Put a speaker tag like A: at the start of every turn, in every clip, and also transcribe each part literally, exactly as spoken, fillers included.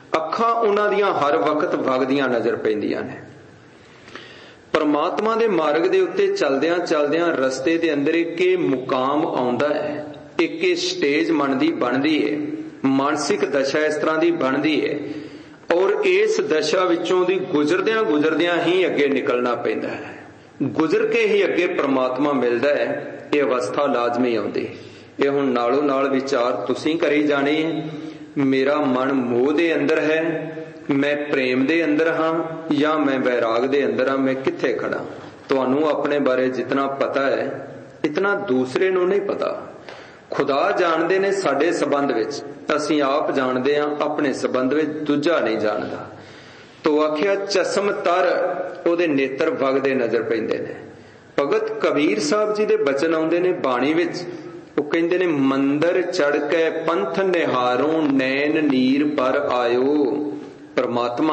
A: ਅੱਖਾਂ ਉਹਨਾਂ ਦੀਆਂ ਹਰ ਵਕਤ ਵਗਦੀਆਂ ਨਜ਼ਰ ਪੈਂਦੀਆਂ ਨੇ। ਪਰਮਾਤਮਾ ਦੇ ਮਾਰਗ ਦੇ ਉੱਤੇ ਚਲਦਿਆਂ ਚਲਦਿਆਂ ਰਸਤੇ ਦੇ ਅੰਦਰ ਇੱਕ ਇਹ ਮੁਕਾਮ ਆਉਂਦਾ ਹੈ, ਇੱਕ ਇਹ ਸਟੇਜ ਬਣਦੀ ਬਣਦੀ ਹੈ, ਮਾਨਸਿਕ ਦਸ਼ਾ ਇਸ ਤਰ੍ਹਾਂ ਦੀ ਬਣਦੀ ਹੈ, ਔਰ ਇਸ ਦਸ਼ਾ ਵਿੱਚੋਂ ਦੀ ਗੁਜ਼ਰਦਿਆਂ ਗੁਜ਼ਰਦਿਆਂ ਹੀ ਅੱਗੇ ਨਿਕਲਣਾ ਪੈਂਦਾ ਹੈ। ਗੁਜ਼ਰ ਕੇ ਹੀ ਅੱਗੇ ਪਰਮਾਤਮਾ ਮਿਲਦਾ ਹੈ। ਇਹ ਅਵਸਥਾ ਲਾਜ਼ਮੀ ਆਉਂਦੀ। ਇਹ ਹੁਣ ਨਾਲੋਂ ਨਾਲ ਵਿਚਾਰ ਤੁਸੀਂ ਕਰੀ ਜਾਣੇ ਹੈ, ਮੇਰਾ ਮਨ ਮੋਹ ਦੇ ਅੰਦਰ ਹੈ, ਮੈਂ ਪ੍ਰੇਮ ਦੇ ਅੰਦਰ ਹਾਂ ਜਾਂ ਮੈਂ ਵੈਰਾਗ ਦੇ ਅੰਦਰ ਹਾਂ, ਮੈਂ ਕਿੱਥੇ ਖੜਾ। ਤੁਹਾਨੂੰ ਆਪਣੇ ਬਾਰੇ ਜਿਤਨਾ ਪਤਾ ਹੈ ਇਤਨਾ ਦੂਸਰੇ ਨੂੰ ਨਹੀਂ ਪਤਾ। ਖੁਦਾ ਜਾਣਦੇ ਨੇ ਸਾਡੇ ਸੰਬੰਧ ਵਿੱਚ, ਅਸੀਂ ਆਪ ਜਾਣਦੇ ਹਾਂ ਆਪਣੇ ਸੰਬੰਧ ਵਿੱਚ, ਦੂਜਾ ਨਹੀਂ ਜਾਣਦਾ। ਤੋ ਆਖਿਆ ਚਸ਼ਮ ਤਰ ਉਹਦੇ ਨੇਤਰ ਵਗਦੇ ਨਜ਼ਰ ਪੈਂਦੇ ਨੇ। ਭਗਤ ਕਬੀਰ ਸਾਹਿਬ ਜੀ ਦੇ ਬਚਨ ਆਉਂਦੇ ਨੇ ਬਾਣੀ ਵਿੱਚ, ਉਹ ਕਹਿੰਦੇ ਨੇ ਮੰਦਰ ਚੜ ਕੇ ਪੰਥ ਨਿਹਾਰੋਂ ਨੈਣ ਨੀਰ ਪਰ ਆਇਓ। ਪਰਮਾਤਮਾ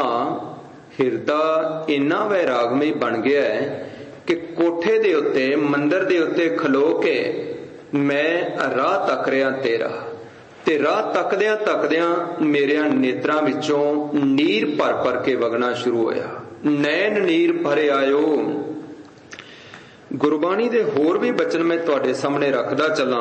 A: ਹਿਰਦਾ ਇੰਨਾ ਵੈਰਾਗਮਈ ਬਣ ਗਿਆ ਹੈ ਕਿ ਕੋਠੇ ਦੇ ਉੱਤੇ ਮੰਦਰ ਦੇ ਉੱਤੇ ਖਲੋ ਕੇ ਮੈਂ ਰਾਹ ਤੱਕ ਰਿਹਾ ਤੇਰਾ, ਤੇ ਰਾਹ ਤੱਕਦਿਆਂ ਤੱਕਦਿਆਂ ਮੇਰਿਆਂ ਨੇਤਰਾਂ ਵਿੱਚੋਂ ਨੀਰ ਭਰ ਭਰ ਕੇ ਵਗਣਾ ਸ਼ੁਰੂ ਹੋਇਆ। ਨੈਣ ਨੀਰ ਭਰ ਆਇਓ। ਗੁਰਬਾਣੀ ਦੇ ਹੋਰ ਵੀ ਬਚਨ ਮੈਂ ਤੁਹਾਡੇ ਸਾਹਮਣੇ ਰੱਖਦਾ ਚੱਲਾਂ।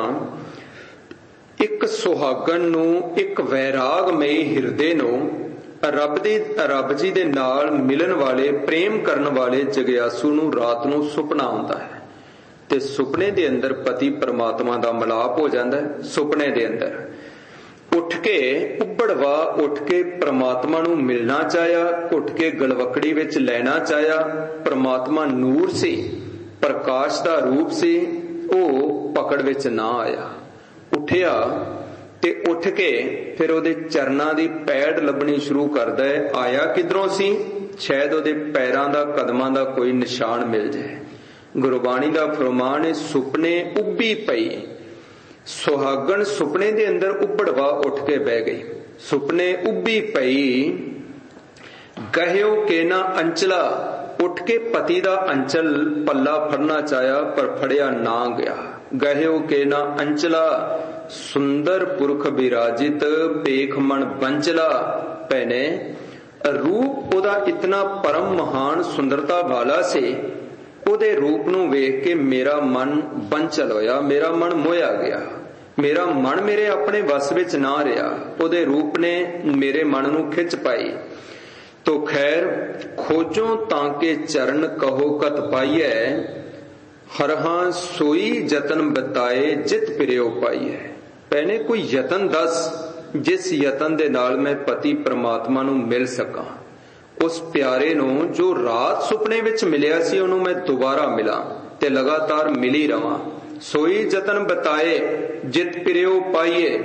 A: ਇੱਕ ਸੁਹਾਗਣ ਨੂੰ, ਇੱਕ ਵੈਰਾਗਮਈ ਹਿਰਦੇ ਨੂੰ ਰੱਬ ਦੀ ਰੱਬ ਜੀ ਦੇ ਨਾਲ ਮਿਲਣ ਵਾਲੇ, ਪ੍ਰੇਮ ਕਰਨ ਵਾਲੇ ਜਗਿਆਸੂ ਨੂੰ ਰਾਤ ਨੂੰ ਸੁਪਨਾ ਆਉਂਦਾ ਹੈ, ਤੇ ਸੁਪਨੇ ਦੇ ਅੰਦਰ ਪਤੀ ਪਰਮਾਤਮਾ ਦਾ ਮਿਲਾਪ ਹੋ ਜਾਂਦਾ ਹੈ। ਸੁਪਨੇ ਦੇ ਅੰਦਰ ਉੱਠ ਕੇ ਉੱਬੜਵਾ ਉੱਠ ਕੇ ਪਰਮਾਤਮਾ ਨੂੰ ਮਿਲਣਾ ਚਾਹਿਆ, ਉੱਠ ਕੇ ਗਲਵਕੜੀ ਵਿੱਚ ਲੈਣਾ ਚਾਹਿਆ। ਪਰਮਾਤਮਾ ਨੂਰ ਸੀ, ਪ੍ਰਕਾਸ਼ ਦਾ ਰੂਪ ਸੀ, ਉਹ ਪਕੜ ਵਿੱਚ ਨਾ ਆਇਆ। ਉੱਠਿਆ ਤੇ ਉੱਠ ਕੇ ਫਿਰ ਉਹਦੇ ਚਰਨਾਂ ਦੀ ਪੈੜ ਲੱਭਣੀ ਸ਼ੁਰੂ ਕਰਦਾ ਹੈ। ਆਇਆ ਕਿਧਰੋਂ ਸੀ? ਸ਼ਾਇਦ ਉਹਦੇ ਪੈਰਾਂ ਦਾ, ਕਦਮਾਂ ਦਾ ਕੋਈ ਨਿਸ਼ਾਨ ਮਿਲ ਜਾਏ। ਗੁਰਬਾਣੀ ਦਾ ਫਰਮਾਨ ਹੈ, ਸੁਪਨੇ ਉੱਭੀ ਪਈ। ਸੁਹਾਗਣ ਸੁਪਨੇ ਦੇ ਅੰਦਰ ਉੱਬੜਵਾ ਉੱਠ ਕੇ ਬਹਿ ਗਈ। ਸੁਪਨੇ ਉੱਭੀ ਪਈ। ਗਹਿਓ ਕੇ ਨਾ ਅੰਚਲਾ, ਉੱਠ ਕੇ ਪਤੀ ਦਾ ਅੰਚਲ ਪੱਲਾ ਫੜਨਾ ਚਾਹਿਆ ਪਰ ਫੜਿਆ ਨਾ ਗਿਆ। ਗਹਿਓ ਕੇ ਨਾ ਅੰਚਲਾ, ਸੁੰਦਰ ਪੁਰਖ ਬਿਰਾਜਿਤ ਪੇਖ ਮਨ ਬੰਚਲਾ। ਭੈਣੇ, ਰੂਪ ਉਹਦਾ ਇਤਨਾ ਪਰਮ ਮਹਾਨ ਸੁੰਦਰਤਾ ਵਾਲਾ ਸੀ, ਉਹਦੇ ਰੂਪ ਨੂੰ ਵੇਖ ਕੇ ਮੇਰਾ ਮਨ ਬੰਚਲ ਹੋਇਆ, ਮੇਰਾ ਮਨ ਮੋਹਿਆ ਗਿਆ। ਮੇਰਾ ਮਨ ਮੇਰੇ ਆਪਣੇ ਵਸ ਵਿੱਚ ਨਾ ਰਿਹਾ, ਉਹਦੇ ਰੂਪ ਨੇ ਮੇਰੇ ਮਨ ਨੂੰ ਖਿੱਚ ਪਾਈ। ਤੋ ਖੈਰ ਖੋਜੋ ਤਾਂ ਕੇ ਚਰਨ ਕਹੋ ਕਤ ਪਾਈਐ, ਹਰਹਾਂ ਸੋਈ ਯਤਨ ਬਤਾਏ ਜਿਤ ਪਿਰਿਓ ਪਾਈਐ। ਭੈਣੇ, ਕੋਈ ਯਤਨ ਦੱਸ ਜਿਸ ਯਤਨ ਦੇ ਨਾਲ ਮੈਂ ਪਤੀ ਪਰਮਾਤਮਾ ਨੂੰ ਮਿਲ ਸਕਾਂ। ਉਸ ਪਿਆਰੇ ਨੂੰ ਜੋ ਰਾਤ ਸੁਪਨੇ ਵਿੱਚ ਮਿਲਿਆ ਸੀ, ਉਹਨੂੰ ਮੈਂ ਦੁਬਾਰਾ ਮਿਲਾਂ ਤੇ ਲਗਾਤਾਰ ਮਿਲੀ ਰਵਾਂ। ਸੋਈ ਯਤਨ ਬਤਾਏ ਜਿਤ ਪਿਰਿਓ ਪਾਈਏ।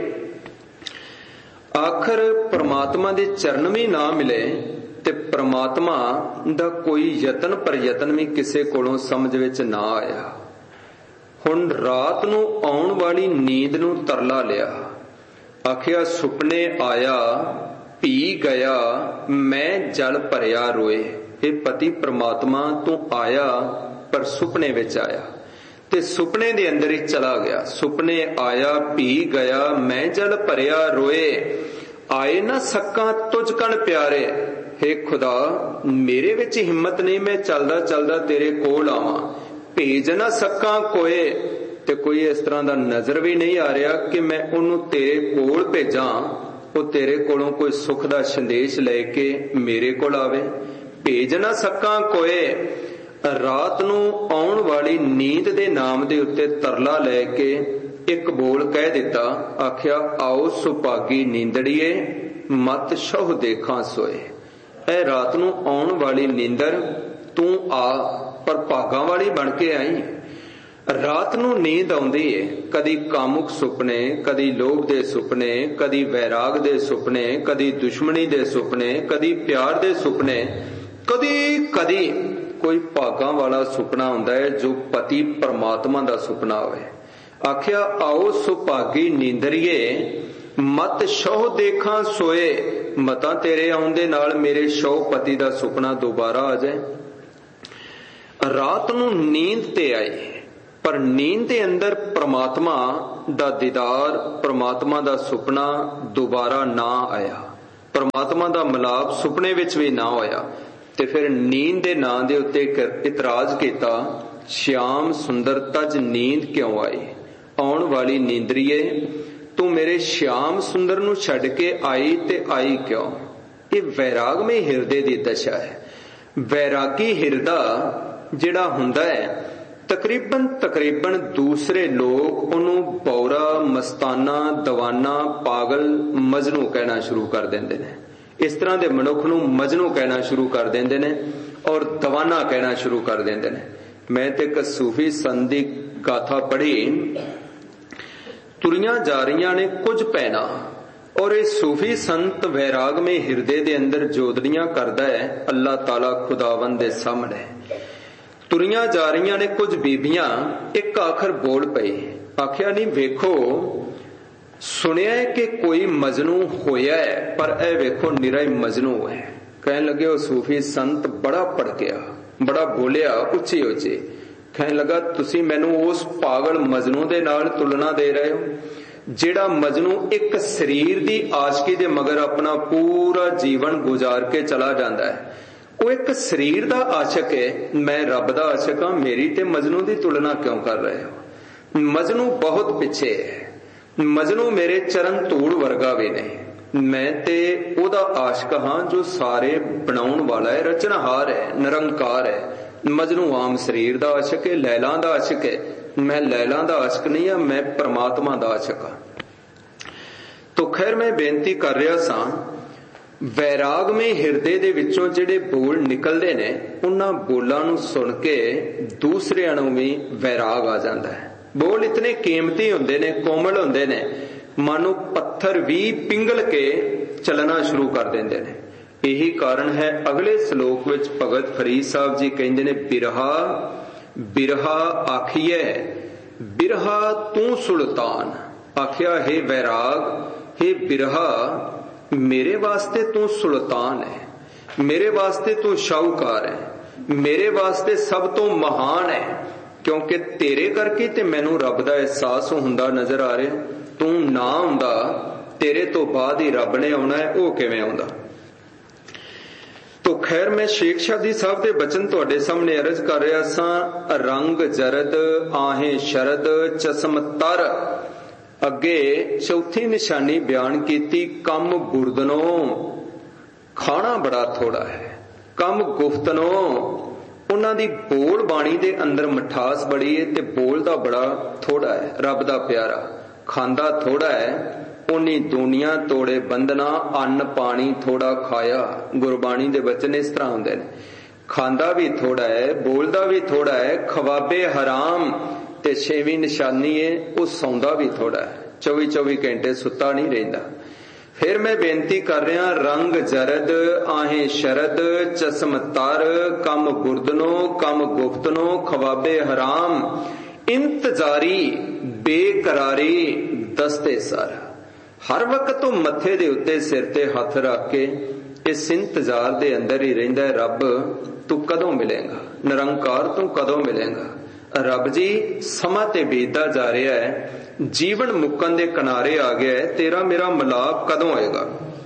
A: ਆਖਰ ਪਰਮਾਤਮਾ ਦੇ ਚਰਨ ਵੀ ਨਾ ਮਿਲੇ ਤੇ ਪਰਮਾਤਮਾ ਦਾ ਕੋਈ ਯਤਨ ਪ੍ਰਯਤਨ ਵੀ ਕਿਸੇ ਕੋਲੋਂ ਸਮਝ ਵਿੱਚ ਨਾ ਆਇਆ। ਹੁਣ ਰਾਤ ਨੂੰ ਆਉਣ ਵਾਲੀ ਨੀਂਦ ਨੂੰ ਤਰਲਾ ਲਿਆ। ਆਖਿਆ ਸੁਪਨੇ ਆਇਆ ਭੀ ਗਿਆ, ਮੈਂ ਜਲ ਭਰਿਆ ਰੋਏ। ਇਹ ਪਤੀ ਪ੍ਰਮਾਤਮਾ ਤੂੰ ਆਇਆ ਪਰ ਸੁਪਨੇ ਵਿੱਚ ਆਇਆ ਤੇ ਸੁਪਨੇ ਦੇ ਅੰਦਰ ਹੀ ਚਲਾ ਗਿਆ। ਸੁਪਨੇ ਆਇਆ ਭੀ ਗਿਆ, ਮੈਂ ਜਲ ਭਰਿਆ ਰੋਏ। ਆਏ ਨਾ ਸਕਾਂ ਤੁਝ ਕਣ ਪਿਆਰੇ। ਹੇ ਖੁਦਾ, ਮੇਰੇ ਵਿੱਚ ਹਿੰਮਤ ਨਹੀਂ, ਮੈਂ ਚੱਲਦਾ ਚੱਲਦਾ ਤੇਰੇ ਕੋਲ ਆਵਾਂ। ਭੇਜ ਨਾ ਸਕਾਂ ਕੋਏ, ਤੇ ਕੋਈ ਇਸ ਤਰ੍ਹਾਂ ਦਾ ਨਜ਼ਰ ਵੀ ਨਹੀਂ ਆ ਰਿਹਾ ਕਿ ਮੈਂ ਉਹਨੂੰ ਤੇਰੇ ਕੋਲ ਭੇਜਾਂ, ਉਹ ਤੇਰੇ ਕੋਲੋਂ ਕੋਈ ਸੁੱਖ ਦਾ ਸੰਦੇਸ਼ ਲੈ ਕੇ ਮੇਰੇ ਕੋਲ ਆਵੇ। ਭੇਜ ਨਾ ਸਕਾਂ ਕੋਏ। ਰਾਤ ਨੂੰ ਆਉਣ ਵਾਲੀ ਨੀਂਦ ਦੇ ਨਾਮ ਦੇ ਉੱਤੇ ਤਰਲਾ ਲੈ ਕੇ ਇੱਕ ਬੋਲ ਕਹਿ ਦਿੱਤਾ। ਆਖਿਆ ਆਓ ਸੁਭਾਗੀ ਨੀਂਦੜੀਏ, ਮਤ ਸ਼ਹੁ ਦੇਖਾਂ ਸੋਏ। ਇਹ ਰਾਤ ਨੂੰ ਆਉਣ ਵਾਲੀ ਨੀਂਦਰ ਤੂੰ ਆ, ਪਰ ਭਾਗਾਂ ਵਾਲੀ ਬਣ ਕੇ ਆਈ। ਰਾਤ ਨੂੰ ਨੀਂਦ ਆਉਂਦੀ ਏ, ਕਦੀ ਕਾਮੁਕ ਸੁਪਨੇ, ਕਦੀ ਲੋਭ ਦੇ ਸੁਪਨੇ, ਕਦੀ ਵੈਰਾਗ ਦੇ ਸੁਪਨੇ, ਕਦੀ ਦੁਸ਼ਮਣੀ ਦੇ ਸੁਪਨੇ, ਕਦੀ ਪਿਆਰ ਦੇ ਸੁਪਨੇ, ਕਦੀ ਕਦੀ ਕੋਈ ਭਾਗਾਂ ਵਾਲਾ ਸੁਪਨਾ ਹੁੰਦਾ ਹੈ ਜੋ ਪਤੀ ਪਰਮਾਤਮਾ ਦਾ ਸੁਪਨਾ ਹੋਵੇ। ਆਖਿਆ ਆਓ ਸੁਭਾਗੀ ਨੀਂਦਰੀਏ, ਮਤ ਸ਼ਹੁ ਦੇਖਾਂ ਸੋਏ। ਮਤਾਂ ਤੇਰੇ ਆਉਣ ਦੇ ਨਾਲ ਮੇਰੇ ਸ਼ਹੁ ਪਤੀ ਦਾ ਸੁਪਨਾ ਦੁਬਾਰਾ ਆ ਜਾਏ। ਰਾਤ ਨੂੰ ਨੀਂਦ ਤੇ ਆਏ, ਪਰ ਨੀਂਦ ਦੇ ਅੰਦਰ ਪ੍ਰਮਾਤਮਾ ਦਾ ਦੀਦਾਰ, ਪ੍ਰਮਾਤਮਾ ਦਾ ਸੁਪਨਾ ਦੁਬਾਰਾ ਨਾ ਆਇਆ। परमात्मा दा मिलाप सुपने विच भी ना होया। ते फिर नींद दे नां दे उत्ते इतराज किया, श्याम सुंदरता च नींद क्यों आई? आउण वाली नींदरीए तू मेरे श्याम सुंदर नूं छड्ड के आई ते आई क्यों? ये वैराग में हिरदे दी दशा है। वैरागी हिरदा जिहड़ा हुंदा है तकरीबन तकरीबन दूसरे लोग उन्होंने बौरा, मस्ताना, दवाना, पागल, मजनू कहना शुरू कर देंदे ने। इस तरह के मनुख नूं मजनू कहना शुरू कर देंदे ने और दवाना कहना शुरू कर देंदे ने। मैं ते एक सूफी संत दी गाथा पढ़ी, तुरियां जा रही ने कुछ पैना, और ये सूफी संत वैराग में हिरदे दे अंदर जोदड़ियां करदा है अल्लाह ताला खुदावंद दे सामने। तुरियां जा रही ने कुछ बीबियां, एक आखर बोल पई, आखिया नहीं वेखो सुनिया है कि कोई मजनू होया है, पर ए वेखो निरा ही मजनू है। कहने लगे वो सूफी संत बड़ा भड़किया, बड़ा बोलिया उच्ची उच्ची, कहने लगा तुसी मैनू उस पागल मजनू दे नाल तुलना दे रहे हो जिहड़ा मजनू एक शरीर दी आशिकी दे मगर अपना पूरा जीवन गुजार के चला जांदा है। वो एक शरीर दा आशिक है, मैं रब दा आशिक हां, मेरी ते मजनू दी तुलना क्यों कर रहे हो? मजनू बहुत पिछे है, मजनू मेरे चरण धूड़ वर्गा भी नहीं। मैं ते ओदा आशिक हां जो सारे बनाउण वाला है, रचनहार है, निरंकार है। मजनू आम शरीर दा आशिक है, लैला दा आशिक है। मैं लैला दा आशिक नहीं हां, मैं परमात्मा दा आशिक हां। तो खैर मैं बेनती कर रहा सा, वैराग में हिरदे दे विचों जिहड़े बोल निकलदे ने उन्हां बोलां नूं सुन के दूसरिआं नूं भी वैराग आ जांदा है। बोल इतने कीमती हुंदे ने, कोमल हुंदे ने, मानो पत्थर भी पिंगल के चलना शुरू कर देंदे ने। यही कारण है अगले श्लोक विच भगत फरीद साहब जी कहंदे ने, बिरहा बिरहा आखिए बिरहा तू सुल्तान। आखिया हे वैराग, हे बिरहा, मेरे वास्ते तू सुल्तान है, मेरे वास्ते तू शाहूकार है, मेरे वास्ते सब तो महान है, क्योंकि तेरे करके ते मैनू रब दा एहसास हुंदा नजर आ रहा। तू ना हुंदा, तेरे तो बाद ही रब ने आउणा है, वो किवें आउंदा? तो खैर मैं शेख शादी साहब के बचन तुहाडे सामने अर्ज कर रहा सा। रंग जरद आहें शरद चश्म तर, अगे चौथी निशानी बयान की, कम बुरदनो खाना बड़ा थोड़ा है, कम गुफ्तनो उन्हां दी बोल बाणी दे अंदर मिठास बड़ी है ते बोलदा बड़ा थोड़ा है। रब दा प्यारा खांदा थोड़ा है, उन्नी दुनिया तोड़े बंधना, अन्न पानी थोड़ा खाया। गुरबाणी दे वचन इस तरह हुंदे ने, खांदा भी थोड़ा है, बोलदा भी थोड़ा है, खवाबे हराम ते छेवीं निशानी है वो सौंदा भी थोड़ा है, चौबी चौबी घंटे सुता नहीं रहिंदा। फिर मैं बेनती कर रहा, रंग जरद आहें शरद चश्म तर, कम बुरदनो कम गुफ्तनो खवाबे हराम, इंतजारी बेकरारी दस्ते सर। हर वक्त तो मथे दे उत्ते सिर ते हथ रख के इस इंतजार दे अंदर ही रहिंदा है, रब तू कदों मिलेगा, निरंकार तू कदों मिलेगा। रब जी समा ते बीतदा जा रहा है, जीवन मुक्कन दे किनारे आ गया है, तेरा मेरा मिलाप कदों होएगा?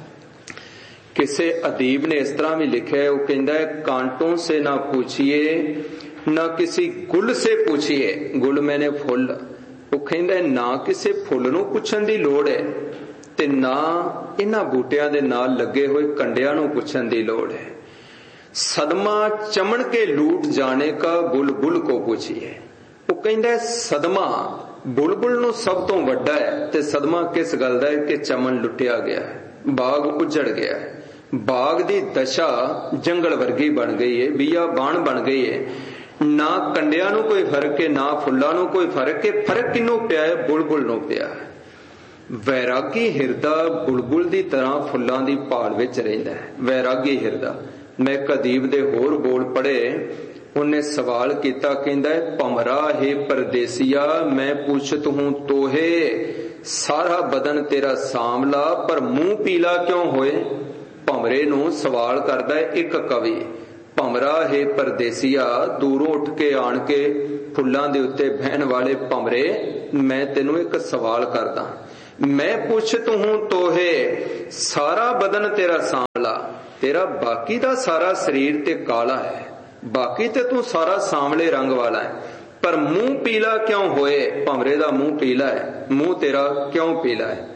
A: किसे अदीब ने इस तरह भी लिखा है, वो कहता है, कांटों से ना पूछिए ना किसी गुल से पूछिए, गुल मैंने फुल, वो कहता है ना किसी फुल नूं पुछण दी लोड़ है ते ना इन्हां बूटियां दे नाल लगे हुए कंडियां नूं पुछण दी लोड़ है। सदमा चमन के लूट जाने का बुलबुल को पूछिए। वो कहता है सदमा बुलबुल नूं सब तो वड्डा है, ते सदमा किस गल दा है कि चमन लुटिया गया है, बाग उजड़ गया है, बाग दी दशा जंगल वर्गी बन गई है, बिया बाण बन गई है। ना कंडियां नूं कोई फर्क है, ना फुल्लां नूं कोई फर्क है, फर्क किनों पिया है? बुलबुल नूं पिया है। वैरागी हिरदा बुलबुल दी तरह फुल्लां दी भाल विच रहिंदा है। वैरागी हिरदा। मैं कदीब दे होर बोल पढ़े, उन्हें सवाल किया, कहंदा है, भमरा है परदेसिया मैं पूछत हूं तोहे, सारा बदन तेरा सामला पर मुंह पीला क्यों होए? भमरे नूं सवाल करदा है एक कवि। भमरा है परदेसिया, दूरों उठ के आण के फुल्लां दे उत्ते बहन वाले भमरे, मैं तेनों एक सवाल करदा, मैं पुछत हूं तोहे सारा बदन तेरा सांवला। तेरा बाकी दा सारा शरीर ते काला है, बाकी ते तू सारा सांवले रंग वाला है, पर मुंह पीला क्यों होए? भंवरे दा मुंह पीला है, मुंह तेरा क्यों पीला है?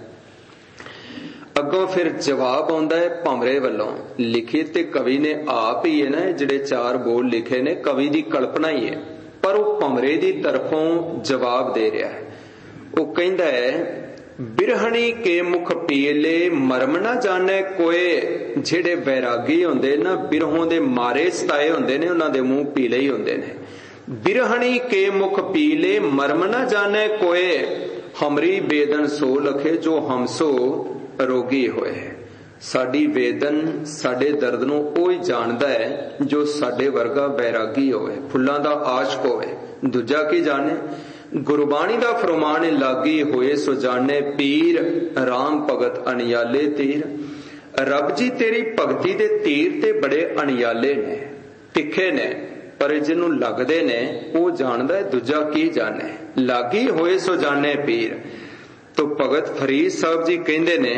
A: अगों फिर जवाब आउंदा है भंवरे वल्लों। लिखी ते कवि ने आप ही है ना, जिहड़े चार बोल लिखे ने कवि दी कल्पना ही है, पर वो भंवरे दी तरफों जवाब दे रहा है। वो कहंदा है बिरहणी के मुख पीले मरम ना जाने कोए। जिहड़े बैरागी हुंदे ना, बिरहों दे मारे सताए हुंदे ने, उन्हां दे मुंह पीले ही हुंदे ने। बिरहणी के मुख पीले मरम ना जाने कोए, हमरी बेदन सो लखे जो हमसो रोगी होए। साडी वेदन साडे दर्द नूं ओही जाणदा है जो साडे वर्गा बैरागी होवे, फुल्लां दा आशिक होवे। दूजा की जाने? गुरबाणी दा फरमान लागी होए सो जाने पीर, राम भगत अनियाले तीर। रब जी तेरी भगती दे तीर ते बड़े अनियाले ने, तिखे ने, पर जिन्हों लगदे ने वो जानदा है। दूजा की जाने? लागी होए सो जाने पीर। तो भगत फरीद साहब जी कहंदे ने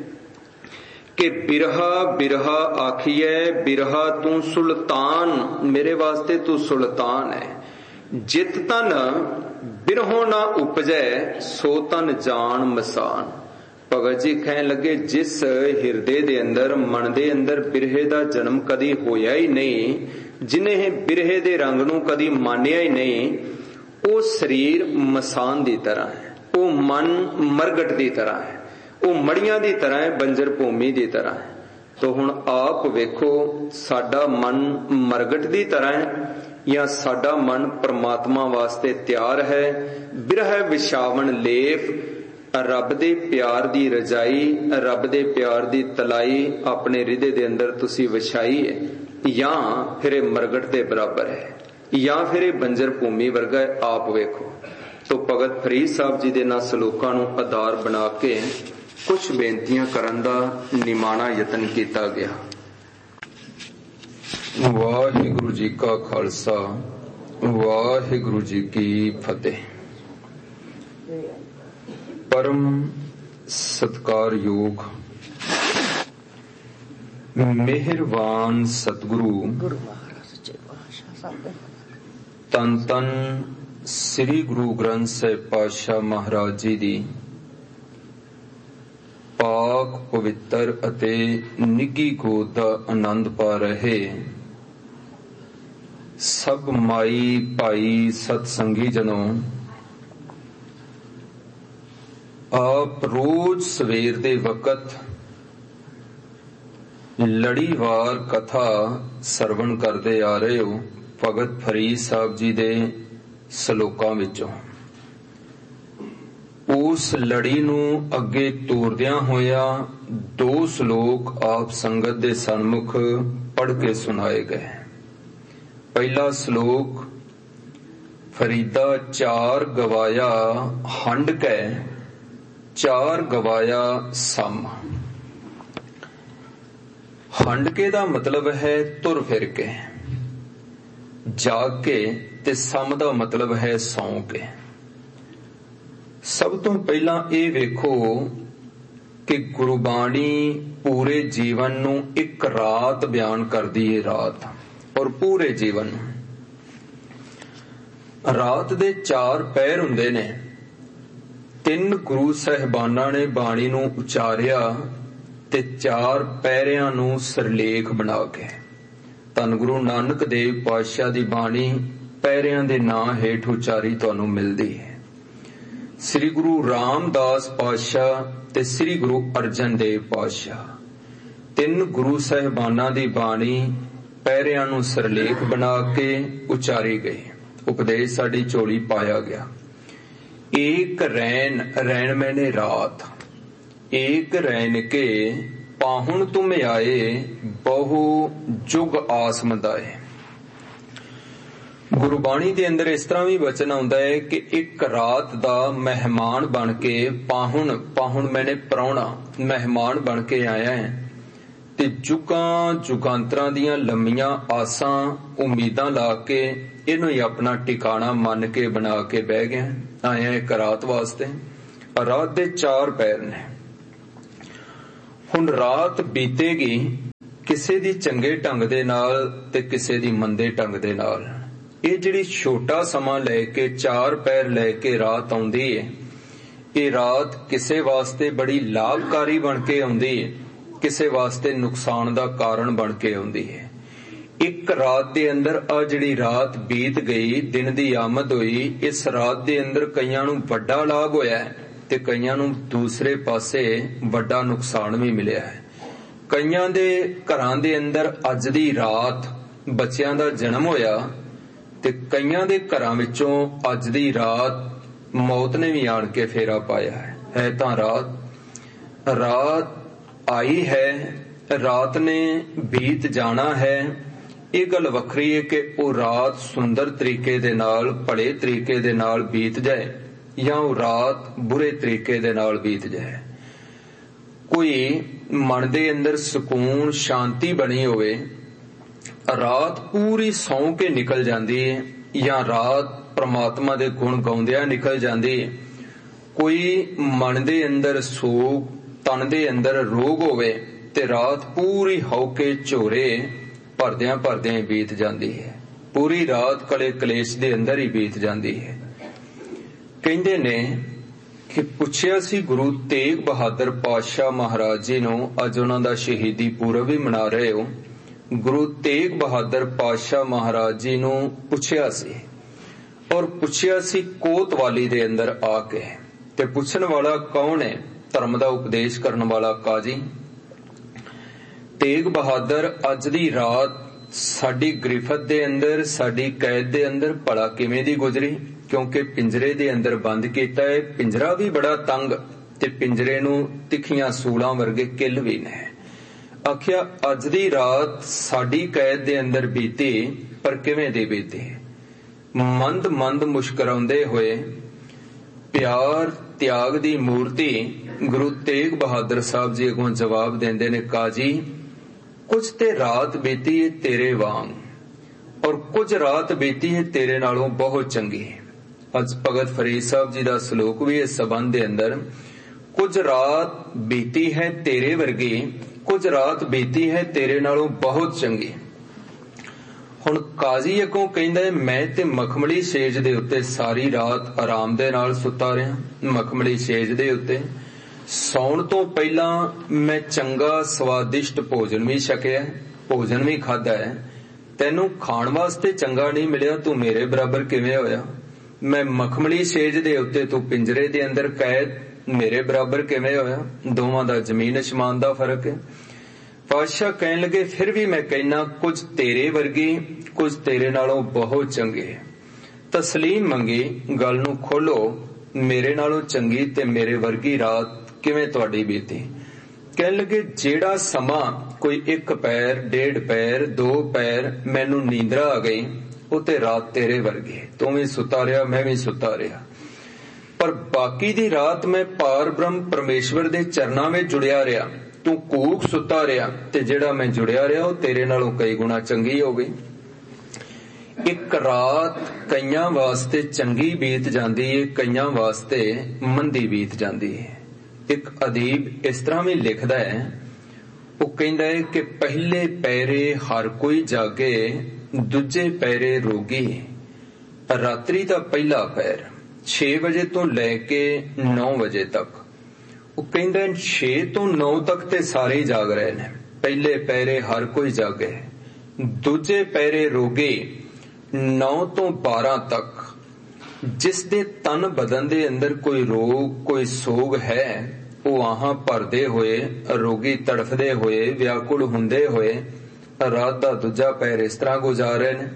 A: कि बिरहा बिरहा आखिए, बिरहा तू सुल्तान, मेरे वास्ते तू सुल्तान है। जित तन बिरहों ना उपजै सो तन जान मसान। भगत जी कहन लगे जिस हिरदे दे अंदर, मन दे अंदर बिरहे दा जन्म कदी होया ही नहीं, जिन्हें बिरहे दे रंग नूं कदी मानिया ही नहीं, वो शरीर मसान दी तरह है, वो मन मरगट दी तरह है, वो मड़ियां दी तरह है, बंजर भूमि दी तरह है। तो हुण आप वेखो साडा मन मरगट दी तरह है या साडा मन परमात्मा वास्ते तैयार है। बिरह विछावण लेफ, रब दे प्यार दी रजाई, रब दे प्यार दी तलाई अपने हृदय दे अंदर तुसी विछाई है, या फिर मरगट दे बराबर है, या फिर बंजर भूमि वर्गा है। आप वेखो। तो भगत फरीद साहब जी दे ना सलोकां नूं आधार बना के कुछ बेनतियां करन दा निमाणा यतन किया गया। वाहिगुरु जी का खालसा, वाहिगुरु जी की फतेह। परम सत्कार योग मेहरबान सतगुरु तन तन श्री गुरु ग्रंथ साहिब पातशाह महाराज जी दी पाक पवित्र अते निੱਘੀ गोद दा आनंद पा रहे सब माई भाई सतसंगी जनों, आप रोज सवेर दे वक़्त लड़ीवार कथा सरवण करते आ रहे हो भगत फरीद साहब जी दे सलोकां विचों। उस लड़ी नूं अगे तोरदियां होया दो सलोक आप संगत दे सन्मुख पढ़ के सुनाए गए। पहला श्लोक फरीदा चार गवाया हंड कै, चार गवाया सम। हंड के दा मतलब है तुर फिर के, जाग के, ते सम दा मतलब है सौ के। सब तो पहला ये वेखो कि गुरबाणी पूरे जीवन नूं एक रात बयान करदी है। रात और पूरे जीवन रात दे चार पैर हुंदे ने। तीन गुरु साहिबाना ने बाणी नूं उचारिया ते चार पैरियां नूं सिरलेख बना के धन गुरु नानक देव पातशाह दी बाणी पैरियां दे नां हेठ उचारी तुहानूं मिलदी है। श्री गुरु रामदास पातशाह ते श्री गुरु अर्जन देव पातशाह तीन गुरु साहिबाना दी बाणी पैरियां नूं सिरलेख बना के उचारी गई। उपदेश साडी झोली पाया गया। एक रैन, रैन मैंने रात, एक रैन के पाहुण तुम आए बहु जुग आस मंदाए। गुरबाणी दे अंदर इस तरह भी वचन आउंदा है कि एक रात दा मेहमान बन के पाहुण, पाहुण मैंने प्राहुणा, मेहमान बन के आया है ते जुगां जुगांतरां दियां लंमियां आसां उम्मीदां ला के इनू ही अपना टिकाणा मन के बना के बह गया आया एक रात वास्ते। ਰਾਤ ਦੇ ਚਾਰ ਪਹਿਰ ਨੇ। ਹੁਣ ਰਾਤ ਬੀਤੇਗੀ ਕਿਸੇ ਦੀ ਚੰਗੇ ਢੰਗ ਦੇ ਨਾਲ ਤੇ ਕਿਸੇ ਦੀ ਮੰਦੇ ਢੰਗ ਦੇ ਨਾਲ। ਇਹ ਜਿਹੜੀ ਛੋਟਾ ਸਮਾਂ ਲੈ ਕੇ ਚਾਰ ਪਹਿਰ ਲੈ ਕੇ ਰਾਤ ਆਉਂਦੀ ਹੈ, ਇਹ ਰਾਤ ਕਿਸੇ ਵਾਸਤੇ ਬੜੀ ਲਾਭਕਾਰੀ ਬਣ ਕੇ ਆਉਂਦੀ ਹੈ, ਕਿਸੇ ਵਾਸਤੇ ਨੁਕਸਾਨ ਦਾ ਕਾਰਨ ਬਣ ਕੇ ਆਉਂਦੀ ਹੈ। ਇੱਕ ਰਾਤ ਦੇ ਅੰਦਰ ਆ ਜਿਹੜੀ ਰਾਤ ਬੀਤ ਗਈ, ਦਿਨ ਦੀ ਆਮਦ ਹੋਈ, ਇਸ ਰਾਤ ਦੇ ਅੰਦਰ ਕਈਆਂ ਨੂੰ ਵੱਡਾ ਲਾਭ ਹੋਇਆ ਤੇ ਕਈਆਂ ਨੂੰ ਦੂਸਰੇ ਪਾਸੇ ਵੱਡਾ ਨੁਕਸਾਨ ਵੀ ਮਿਲਿਆ ਹੈ। ਕਈਆਂ ਦੇ ਘਰਾਂ ਦੇ ਅੰਦਰ ਅੱਜ ਦੀ ਰਾਤ ਬੱਚਿਆਂ ਦਾ ਜਨਮ ਹੋਇਆ ਤੇ ਕਈਆਂ ਦੇ ਘਰਾਂ ਵਿੱਚੋਂ ਅੱਜ ਦੀ ਰਾਤ ਮੌਤ ਨੇ ਵੀ ਆਣ ਕੇ ਫੇਰਾ ਪਾਇਆ ਹੈ। ਹੈ ਤਾਂ ਰਾਤ ਰਾਤ ਆਈ ਹੈ, ਰਾਤ ਨੇ ਬੀਤ ਜਾਣਾ ਹੈ। ਇਹ ਗੱਲ ਵੱਖਰੀ ਹੈ ਕਿ ਉਹ ਰਾਤ ਸੁੰਦਰ ਤਰੀਕੇ ਦੇ ਨਾਲ, ਭਲੇ ਤਰੀਕੇ ਦੇ ਨਾਲ ਬੀਤ ਜਾਏ ਜਾਂ ਉਹ ਰਾਤ ਬੁਰੇ ਤਰੀਕੇ ਦੇ ਨਾਲ ਬੀਤ ਜਾਏ। ਕੋਈ ਮਨ ਦੇ ਅੰਦਰ ਸਕੂਨ ਸ਼ਾਂਤੀ ਬਣੀ ਹੋਵੇ, ਰਾਤ ਪੂਰੀ ਸੌਂ ਕੇ ਨਿਕਲ ਜਾਂਦੀ ਹੈ ਜਾਂ ਰਾਤ ਪ੍ਰਮਾਤਮਾ ਦੇ ਗੁਣ ਗਾਉਂਦਿਆਂ ਨਿਕਲ ਜਾਂਦੀ ਹੈ। ਕੋਈ ਮਨ ਦੇ ਅੰਦਰ ਸੋਗ, ਤਨ ਦੇ ਅੰਦਰ ਰੋਗ ਹੋਵੇ ਤੇ ਰਾਤ ਪੂਰੀ ਹੌਕੇ ਝੋਰੇ ਭਰਦਿਆਂ ਭਰਦਿਆਂ ਬੀਤ ਜਾਂਦੀ ਹੈ। ਪੂਰੀ ਰਾਤ ਕਲੇ ਕਲੇਸ਼ ਦੇ ਅੰਦਰ ਹੀ ਬੀਤ ਜਾਂਦੀ ਹੈ। ਕਹਿੰਦੇ ਨੇ ਕਿ ਪੁੱਛਿਆ ਸੀ ਗੁਰੂ ਤੇਗ ਬਹਾਦਰ ਪਾਤਸ਼ਾਹ ਮਹਾਰਾਜ ਜੀ ਨੂੰ, ਅੱਜ ਉਹਨਾਂ ਦਾ ਸ਼ਹੀਦੀ ਪੁਰਬ ਵੀ ਮਨਾ ਰਹੇ ਹੋ। ਗੁਰੂ ਤੇਗ ਬਹਾਦਰ ਪਾਤਸ਼ਾਹ ਮਹਾਰਾਜ ਜੀ ਨੂੰ ਪੁੱਛਿਆ ਸੀ, ਔਰ ਪੁੱਛਿਆ ਸੀ ਕੋਤਵਾਲੀ ਦੇ ਅੰਦਰ ਆ ਕੇ। ਤੇ ਪੁੱਛਣ ਵਾਲਾ ਕੌਣ ਹੈ? ਧਰਮ ਦਾ ਉਪਦੇਸ਼ ਕਰਨ ਵਾਲਾ ਕਾਜੀ ਤੇਗ ਬਹਾਦਰ। ਅੱਜ ਦੀ ਰਾਤ ਸਾਡੀ ਗ੍ਰਿਫਤ ਦੇ ਅੰਦਰ, ਸਾਡੀ ਕੈਦ ਦੇ ਅੰਦਰ ਭਲਾ ਕਿਵੇਂ ਦੀ ਗੁਜ਼ਰੀ? ਕਿਉਂਕਿ ਪਿੰਜਰੇ ਦੇ ਅੰਦਰ ਬੰਦ ਕੀਤਾ ਹੈ। ਪਿੰਜਰਾ ਵੀ ਬੜਾ ਤੰਗ ਤੇ ਪਿੰਜਰੇ ਨੂੰ ਤਿੱਖੀਆਂ ਸੂਲਾਂ ਵਰਗੇ ਕਿੱਲ ਵੀ ਨੇ। ਆਖਿਆ ਅੱਜ ਦੀ ਰਾਤ ਸਾਡੀ ਕੈਦ ਦੇ ਅੰਦਰ ਬੀਤੀ, ਪਰ ਕਿਵੇਂ ਦੀ ਬੀਤੀ? ਮੰਦ ਮੰਦ ਮੁਸਕਰਾਉਂਦੇ ਹੋਏ ਪਿਆਰ ਤਿਆਗ ਦੀ ਮੂਰਤੀ ਗੁਰੂ ਤੇਗ ਬਹਾਦਰ ਸਾਹਿਬ ਜੀ ਅੱਗੋਂ ਜਵਾਬ ਦਿੰਦੇ ਨੇ, ਕਾਜੀ ਕੁਝ ਤੇ ਰਾਤ ਬੀਤੀ ਹੈ ਤੇਰੇ ਵਾਂਗ, ਔਰ ਕੁਝ ਰਾਤ ਬੀਤੀ ਹੈ ਤੇਰੇ ਨਾਲੋਂ ਬਹੁਤ ਚੰਗੀ। ਅੱਜ ਭਗਤ ਫਰੀਦ ਸਾਹਿਬ ਜੀ ਦਾ ਸਲੋਕ ਵੀ ਇਸ ਸੰਬੰਧ ਦੇ ਅੰਦਰ, ਕੁਝ ਰਾਤ ਬੀਤੀ ਹੈ ਤੇਰੇ ਵਰਗੀ, ਕੁਝ ਰਾਤ ਬੀਤੀ ਹੈ ਤੇਰੇ ਨਾਲੋਂ ਬਹੁਤ ਚੰਗੀ। ਹੁਣ ਕਾਜ਼ੀ ਅੱਗੋਂ ਕਹਿੰਦਾ, ਮੈਂ ਤੇ ਮਖਮਲੀ ਸੇਜ ਦੇ ਉੱਤੇ ਸਾਰੀ ਰਾਤ ਆਰਾਮ ਦੇ ਨਾਲ ਸੁੱਤਾ ਰਿਹਾ। ਮਖਮਲੀ ਸੇਜ ਦੇ ਉੱਤੇ ਸੌਣ ਤੋਂ ਪਹਿਲਾਂ ਮੈਂ ਚੰਗਾ ਸਵਾਦਿਸ਼ਟ ਭੋਜਨ ਵੀ ਛਕਿਆ, ਭੋਜਨ ਵੀ ਖਾਧਾ ਹੈ। ਤੈਨੂੰ ਖਾਣ ਵਾਸਤੇ ਚੰਗਾ ਨਹੀਂ ਮਿਲਿਆ, ਤੂੰ ਮੇਰੇ ਬਰਾਬਰ ਕਿਵੇਂ ਹੋਇਆ? ਮੈਂ ਮਖਮਲੀ ਸੇਜ ਦੇ ਉੱਤੇ, ਤੂੰ ਪਿੰਜਰੇ ਦੇ ਅੰਦਰ ਕੈਦ, ਮੇਰੇ ਬਰਾਬਰ ਕਿਵੇਂ ਹੋਇਆ? ਦੋਵਾਂ ਦਾ ਜ਼ਮੀਨ ਅਸਮਾਨ ਦਾ ਫਰਕ ਹੈ। ਪਾਤਸ਼ਾਹ ਕਹਿਣ ਲੱਗੇ, ਫਿਰ ਵੀ ਮੈਂ ਕਹਿਣਾ ਕੁਝ ਤੇਰੇ ਵਰਗੀ, ਕੁਝ ਤੇਰੇ ਨਾਲੋਂ ਬਹੁਤ ਚੰਗੇ। ਤਸਲੀਮ ਮੰਗੀ, ਗੱਲ ਨੂੰ ਖੋਲੋ, ਮੇਰੇ ਨਾਲੋਂ ਚੰਗੀ ਤੇ ਮੇਰੇ ਵਰਗੀ ਰਾਤ ਕਿਵੇਂ ਤੁਹਾਡੀ ਬੀਤੀ? ਕਹਿਣ ਲੱਗੇ, ਜਿਹੜਾ ਸਮਾਂ ਕੋਈ ਇੱਕ ਪੈਰ, ਡੇਢ ਪੈਰ, ਦੋ ਪੈਰ ਮੈਨੂੰ ਨੀਂਦਰਾ ਆ ਗਈ, ਉਹ ਤੇ ਰਾਤ ਤੇਰੇ ਵਰਗੀ। ਤੂੰ ਵੀ ਸੁੱਤਾ ਰਿਹਾ, ਮੈਂ ਵੀ ਸੁੱਤਾ ਰਿਹਾ, ਪਰ ਬਾਕੀ ਦੀ ਰਾਤ ਮੈਂ ਪਾਰ ਬ੍ਰਹਮ ਪਰਮੇਸ਼ਵਰ ਦੇ ਚਰਨਾਂ ਵਿੱਚ ਜੁੜਿਆ ਰਿਹਾ। ਤੂੰ ਕੂਕ ਸੁੱਤਾ ਰਿਹਾ ਤੇ ਜਿਹੜਾ ਮੈਂ ਜੁੜਿਆ ਰਿਹਾ ਉਹ ਤੇਰੇ ਨਾਲੋਂ ਕਈ ਗੁਣਾ ਚੰਗੀ ਹੋ ਗਈ। ਇੱਕ ਰਾਤ ਕਈਆਂ ਵਾਸਤੇ ਚੰਗੀ ਬੀਤ ਜਾਂਦੀ ਹੈ, ਕਈਆਂ ਵਾਸਤੇ ਮੰਦੀ ਬੀਤ ਜਾਂਦੀ ਹੈ। ਇੱਕ ਅਦੀਬ ਇਸ ਤਰ੍ਹਾਂ ਵੀ ਲਿਖਦਾ ਹੈ, ਉਹ ਕਹਿੰਦਾ ਹੈ ਕਿ ਪਹਿਲੇ ਪਹਿਰੇ ਹਰ ਕੋਈ ਜਾਗੇ, ਦੂਜੇ ਪਹਿਰੇ ਰੋਗੀ। ਰਾਤਰੀ ਦਾ ਪਹਿਲਾ ਪਹਿਰ ਛੇ ਵਜੇ ਤੋਂ ਲੈ ਕੇ ਨੌ ਵਜੇ ਤੱਕ, ਉਹ ਕਹਿੰਦਾ ਛੇ ਤੋਂ ਨੌ ਤੱਕ ਤੇ ਸਾਰੇ ਜਾਗ ਰਹੇ ਨੇ। ਪਹਿਲੇ ਪਹਿਰੇ ਹਰ ਕੋਈ ਜਾਗੇ, ਦੂਜੇ ਪਹਿਰੇ ਰੋਗੇ ਨੌ ਤੋਂ ਬਾਰਾਂ ਤੱਕ। ਜਿਸ ਦੇ ਤਨ ਬਦਨ ਦੇ ਅੰਦਰ ਕੋਈ ਰੋਗ, ਕੋਈ ਸੋਗ ਹੈ, ਉਹ ਆਹਾਂ ਭਰਦੇ ਹੋਏ, ਰੋਗੀ ਤੜਫਦੇ ਹੋਏ, ਵਿਆਕੁਲ ਹੁੰਦੇ ਹੋਏ ਰਾਤ ਦਾ ਦੂਜਾ ਪਹਿਰ ਇਸ ਤਰ੍ਹਾਂ ਗੁਜ਼ਾਰ ਰਹੇ ਨੇ।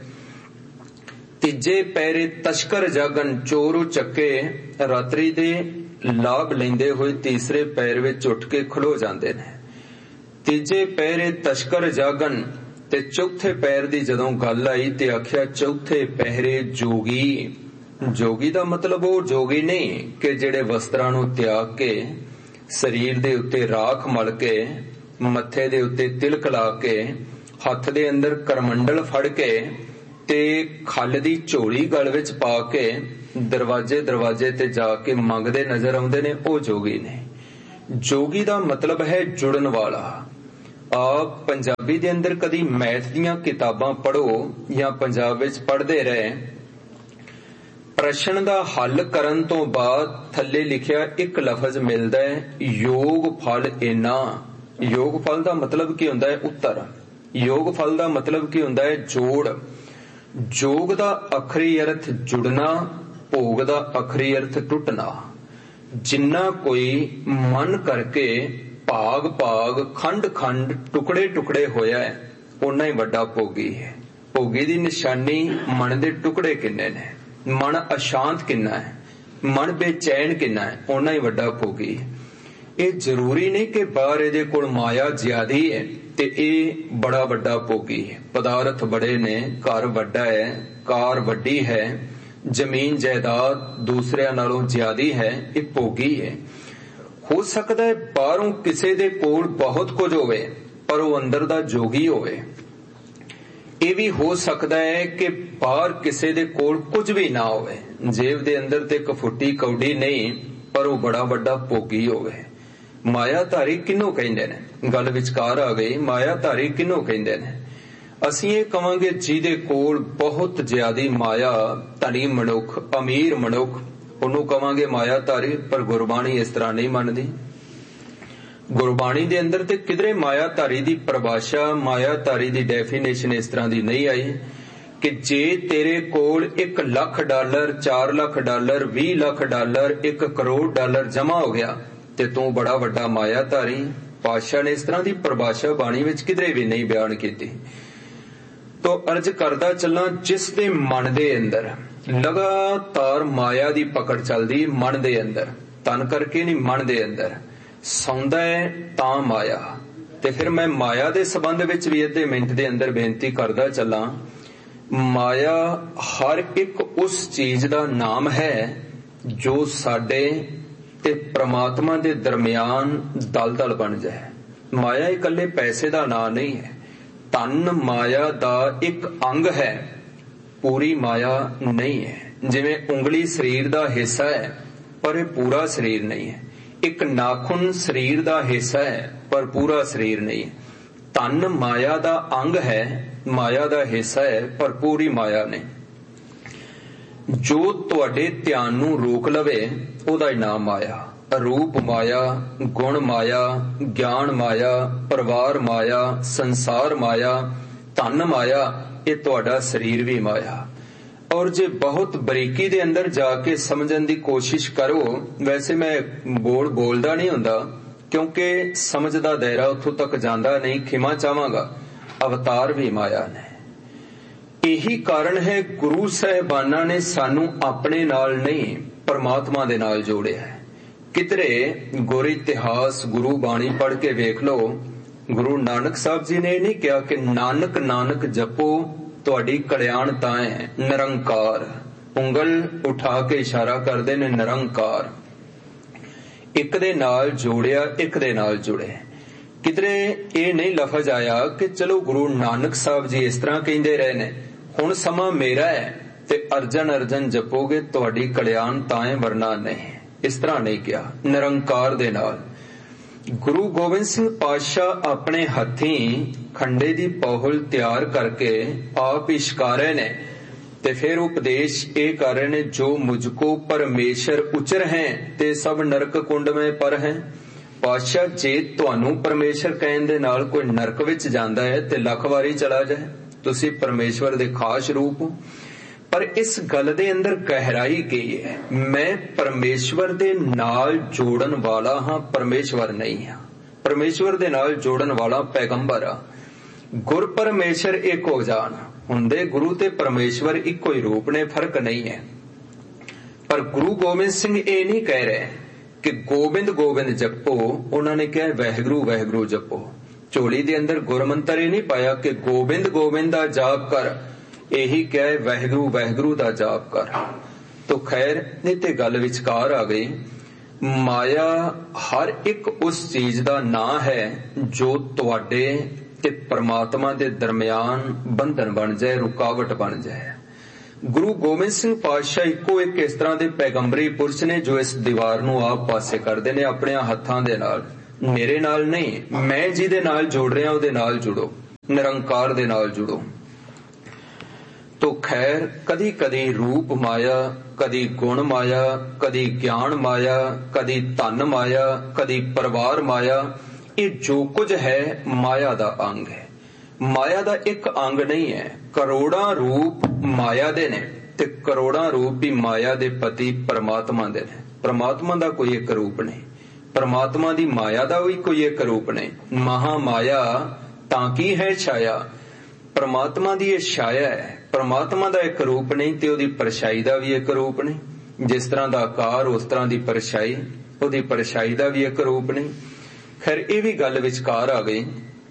A: ਤੀਜੇ ਪਹਿਰੇ ਤਸ਼ਕਰ ਜਾਗਣ, ਚੋਰ ਚੱਕੇ ਰਾਤਰੀ ਦੇ ਲਾਭ ਲੈਂਦੇ ਹੋਏ ਤੀਸਰੇ ਪਹਿਰ ਵਿੱਚ ਉੱਠ ਕੇ ਖਲੋ ਜਾਂਦੇ ਨੇ। ਤੀਜੇ ਪਹਿਰੇ ਤਸ਼ਕਰ ਜਾਗਣ ਤੇ ਚੌਥੇ ਪਹਿਰ ਦੀ ਜਦੋਂ ਗੱਲ ਆਈ ਤੇ ਆਖਿਆ ਚੌਥੇ ਪਹਿਰੇ ਜੋਗੀ। ਜੋਗੀ ਦਾ ਮਤਲਬ ਉਹ ਜੋਗੀ ਨਹੀਂ ਕਿ ਜਿਹੜੇ ਵਸਤਰਾਂ ਨੂੰ ਤਿਆਗ ਕੇ, ਸਰੀਰ ਦੇ ਉੱਤੇ ਰਾਖ ਮਲ ਕੇ, ਮੱਥੇ ਦੇ ਉੱਤੇ ਤਿਲਕ ਲਾ ਕੇ, ਹੱਥ ਦੇ ਅੰਦਰ ਕਰਮੰਡਲ ਫੜ ਕੇ ते खल दी झोली गल विच पा के दरवाजे दरवाजे ते जाके मंगदे नजर आउंदे ने, ओ जोगी ने। जोगी दा मतलब है जुड़न वाला। आप पंजाबी दे अंदर कदी मैथ दीयां किताबां पढ़ो या पंजाब विच पढ़दे रहे, प्रश्न दा हल करन तो बाद थल्ले लिखिया एक लफज मिलदा है, योग फल इना। योग फल दा मतलब की हुंदा है? उत्तर। योग फल दा मतलब की हुंदा है? जोड़। जोग दा अखरी अर्थ जुड़ना, भोग दा अखरी अर्थ टुटना। जिन्ना कोई मन करके भाग भाग खंड खंड टुकड़े टुकड़े होया है, उन्ना ही वड्डा भोगी है। भोगी दी निशानी मन दे टुकड़े किन्ने ने, मन अशांत किन्ना है, मन बेचैन किन्ना है, उन्ना ही वड्डा भोगी है। ये जरूरी नहीं कि बाहर इहदे कोल माया ज्यादी है ते ये बड़ा वड्डा भोगी है। पदार्थ बड़े ने, घर वड्डा है, कार वड्डी है, जमीन जायदाद दूसरिਆਂ नालों ज्यादी है, ये भोगी है। हो सकता है बाहरों किसी दे कोल बहुत कुछ होवे पर वो अंदर दा जोगी होवे। ये भी हो सकता है कि बाहर किसी दे कोल कुछ भी ना होवे, जेब दे अंदर ते एक फुट्टी कौड़ी नहीं पर वो बड़ा वड्डा भोगी होवे। मायाधारी किन्नों कहिंदे ने? गल विचकार आ गई, मायाधारी किन्नों कहिंदे ने? ਅਸੀਂ ਇਹ ਕਵਾਂਗੇ ਜਿਹਦੇ ਕੋਲ ਬਹੁਤ ਜ਼ਿਆਦੀ ਮਾਇਆ, ਧਨੀ ਮਨੁੱਖ, ਅਮੀਰ ਮਨੁੱਖ, ਉਹਨੂੰ ਕਵਾਂਗੇ ਮਾਇਆਧਾਰੀ। ਪਰ ਗੁਰਬਾਣੀ ਇਸ ਤਰ੍ਹਾਂ ਨਹੀਂ ਮੰਨਦੀ। ਗੁਰਬਾਣੀ ਦੇ ਅੰਦਰ ਤੇ ਕਿਧਰੇ ਮਾਇਆਧਾਰੀ ਦੀ ਪਰਿਭਾਸ਼ਾ, ਮਾਇਆਧਾਰੀ ਦੀ ਡੈਫੀਨੇਸ਼ਨ ਇਸ ਤਰ੍ਹਾਂ ਦੀ ਨਹੀਂ ਆਈ ਕਿ ਜੇ ਤੇਰੇ ਕੋਲ ਇੱਕ ਲੱਖ ਡਾਲਰ, ਚਾਰ ਲੱਖ ਡਾਲਰ, ਵੀਹ ਲੱਖ ਡਾਲਰ, ਇੱਕ ਕਰੋੜ ਡਾਲਰ ਜਮਾ ਹੋ ਗਿਆ ਤੇ ਤੂੰ ਬੜਾ ਵੱਡਾ ਮਾਇਆਧਾਰੀ। ਪਾਤਸ਼ਾਹ ਨੇ ਇਸ ਤਰ੍ਹਾਂ ਦੀ ਪਰਿਭਾਸ਼ਾ ਬਾਣੀ ਵਿੱਚ ਕਿਧਰੇ ਵੀ ਨਹੀਂ ਬਿਆਨ ਕੀਤੀ। तो अर्ज करदा चलना, जिस दे मन दे अंदर लगातार माया दी पकड़ चलदी, मन दे अंदर, तन करके नहीं, मन दे अंदर सौंदा है तां माया। ते फिर मैं माया दे संबंध विच भी अद्धे मिनट दे अंदर बेनती करदा चला, माया हर एक उस चीज दा नाम है जो साडे ते परमात्मा दे दरमियान दलदल बन जाए। माया इकल्ले पैसे दा नाम नहीं है। तन माया दा एक अंग है, पूरी माया नहीं है। जिवें उंगली शरीर दा हिस्सा है पर यह पूरा शरीर नहीं है। एक नाखून शरीर दा हिस्सा है पर पूरा शरीर नहीं है। तन माया दा अंग है, माया दा हिस्सा है पर पूरी माया नहीं। जो तुहाडे ध्यान नूं रोक लवे ओहदा ही नाम माया। रूप माया, गुण माया, ज्ञान माया, परिवार माया, संसार माया, धन माया, ये तुहाडा शरीर भी माया। और जे बहुत बरीकी दे अंदर जाके समझण दी कोशिश करो, वैसे मैं बोल बोलदा नहीं हुंदा क्योंकि समझ दा दायरा उत्थों तक जांदा नहीं। खिमा चाहांगा, अवतार भी माया ने। यही कारण है गुरु साहिबाना ने सानू अपने नाल नहीं परमात्मा दे नाल जोड़िया है। किधरे गुर इतिहास, गुरु बाणी पढ़ के वेख लो, गुरु नानक साहब जी ने नहीं कहा कि नानक नानक जपो तुहाडी कल्याण तां है। निरंकार, उंगल उठा के इशारा करदे ने निरंकार। एक दे नाल जोड़िया, एक दे नाल जुड़े। किधरे ये नहीं लफज आया कि चलो गुरु नानक साहब जी इस तरह कहिंदे रहे ने, हुण समा मेरा है ते अर्जन अर्जन जपोगे तुहाडी कल्याण तां है, वरना नहीं। इस तरह नहीं किया। निरंकार दे नाल गुरु गोबिंद सिंह पातशाह अपने हथी खंडे दी पहुल तैयार करके आप ही शिकारे ने ते फिर उपदेश ये कर रहे ने, जो मुझको परमेश्वर उचर हैं ते सब नरक कुंड में पर हैं। पातशाह जे तुहानू परमेश्वर कहण दे नाल कोई नरक विच जांदा है ते लख वारी चला जाए, तुसी परमेश्वर दे खास रूप हो। पर इस गल दे अंदर गहराई की है, मैं परमेश्वर दे नाल जोड़न वाला हां, परमेश्वर नहीं हां। परमेश्वर दे नाल जोड़न वाला पैगंबर आ। गुर परमेश्वर एक हो जान हुंदे, गुरु ते परमेश्वर इक्को ही रूप ने, फर्क नहीं है। पर गुरु गोबिंद सिंह ये नहीं कह रहे कि गोबिंद गोबिंद जपो, उन्होंने कहा वहगुरु वहगुरु जपो। झोली दे अंदर गुरमंत्र ये नहीं पाया कि गोबिंद गोबिंद दा जाप कर, यही क्या है वहगुरु वहगुरु दा जाप कर। तो खैर नहीं ते गल विचकार आ गई। माया हर एक उस चीज दा नाम है जो तुहाडे ਤੇ ਪਰਮਾਤਮਾ ਦੇ ਦਰਮਿਆਨ ਬੰਧਨ ਬਣ ਜਾਏ, ਰੁਕਾਵਟ ਬਣ ਜਾਏ। ਗੁਰੂ ਗੋਬਿੰਦ ਸਿੰਘ ਪਾਤਸ਼ਾਹ ਇੱਕੋ ਇੱਕ ਇਸ ਤਰ੍ਹਾਂ ਦੇ ਪੈਗੰਬਰੀ ਪੁਰਸ਼ ਨੇ ਜੋ ਇਸ ਦੀਵਾਰ ਨੂੰ ਆਪ ਪਾਸੇ ਕਰਦੇ ਨੇ ਆਪਣੇ ਹੱਥਾਂ ਦੇ ਨਾਲ। ਮੇਰੇ ਨਾਲ ਨਹੀਂ, ਮੈਂ ਜਿਹਦੇ ਨਾਲ ਜੋੜ ਰਿਹਾ ਉਹਦੇ ਨਾਲ ਜੁੜੋ, ਨਿਰੰਕਾਰ ਦੇ ਨਾਲ ਜੁੜੋ। ਤੋ ਖੈਰ ਕਦੀ ਕਦੀ ਰੂਪ ਮਾਇਆ, ਕਦੀ ਗੁਣ ਮਾਇਆ, ਕਦੀ ਗਿਆਨ ਮਾਇਆ, ਕਦੀ ਧਨ ਮਾਇਆ, ਕਦੀ ਪਰਿਵਾਰ ਮਾਇਆ, ਇਹ ਜੋ ਕੁਝ ਹੈ ਮਾਇਆ ਦਾ ਅੰਗ ਹੈ। ਮਾਇਆ ਦਾ ਇੱਕ ਅੰਗ ਨਹੀਂ ਹੈ। ਕਰੋੜਾਂ ਰੂਪ ਮਾਇਆ ਦੇ ਨੇ ਤੇ ਕਰੋੜਾਂ ਰੂਪ ਵੀ ਮਾਇਆ ਦੇ ਪਤੀ ਪਰਮਾਤਮਾ ਦੇ ਨੇ। ਪਰਮਾਤਮਾ ਦਾ ਕੋਈ ਇੱਕ ਰੂਪ ਨਹੀਂ, ਪਰਮਾਤਮਾ ਦੀ ਮਾਇਆ ਦਾ ਵੀ ਕੋਈ ਇੱਕ ਰੂਪ ਨਹੀਂ। ਮਹਾ ਮਾਇਆ ਤਾਂ ਕੀ ਹੈ ਛਾਇਆ, ਪਰਮਾਤਮਾ ਦੀ ਇਹ ਛਾਇਆ ਹੈ। ਪਰਮਾਤਮਾ ਦਾ ਇੱਕ ਰੂਪ ਨਹੀਂ ਤੇ ਉਹਦੀ ਪਰਛਾਈ ਦਾ ਵੀ ਇੱਕ ਰੂਪ ਨਹੀਂ। ਜਿਸ ਤਰ੍ਹਾਂ ਦਾ ਆਕਾਰ ਉਸ ਤਰ੍ਹਾਂ ਦੀ ਪਰਛਾਈ, ਉਹਦੀ ਪਰਛਾਈ ਦਾ ਵੀ ਇੱਕ ਰੂਪ ਨਹੀਂ। ਖੈਰ ਇਹ ਵੀ ਗੱਲ ਵਿਚਕਾਰ ਆ ਗਈ।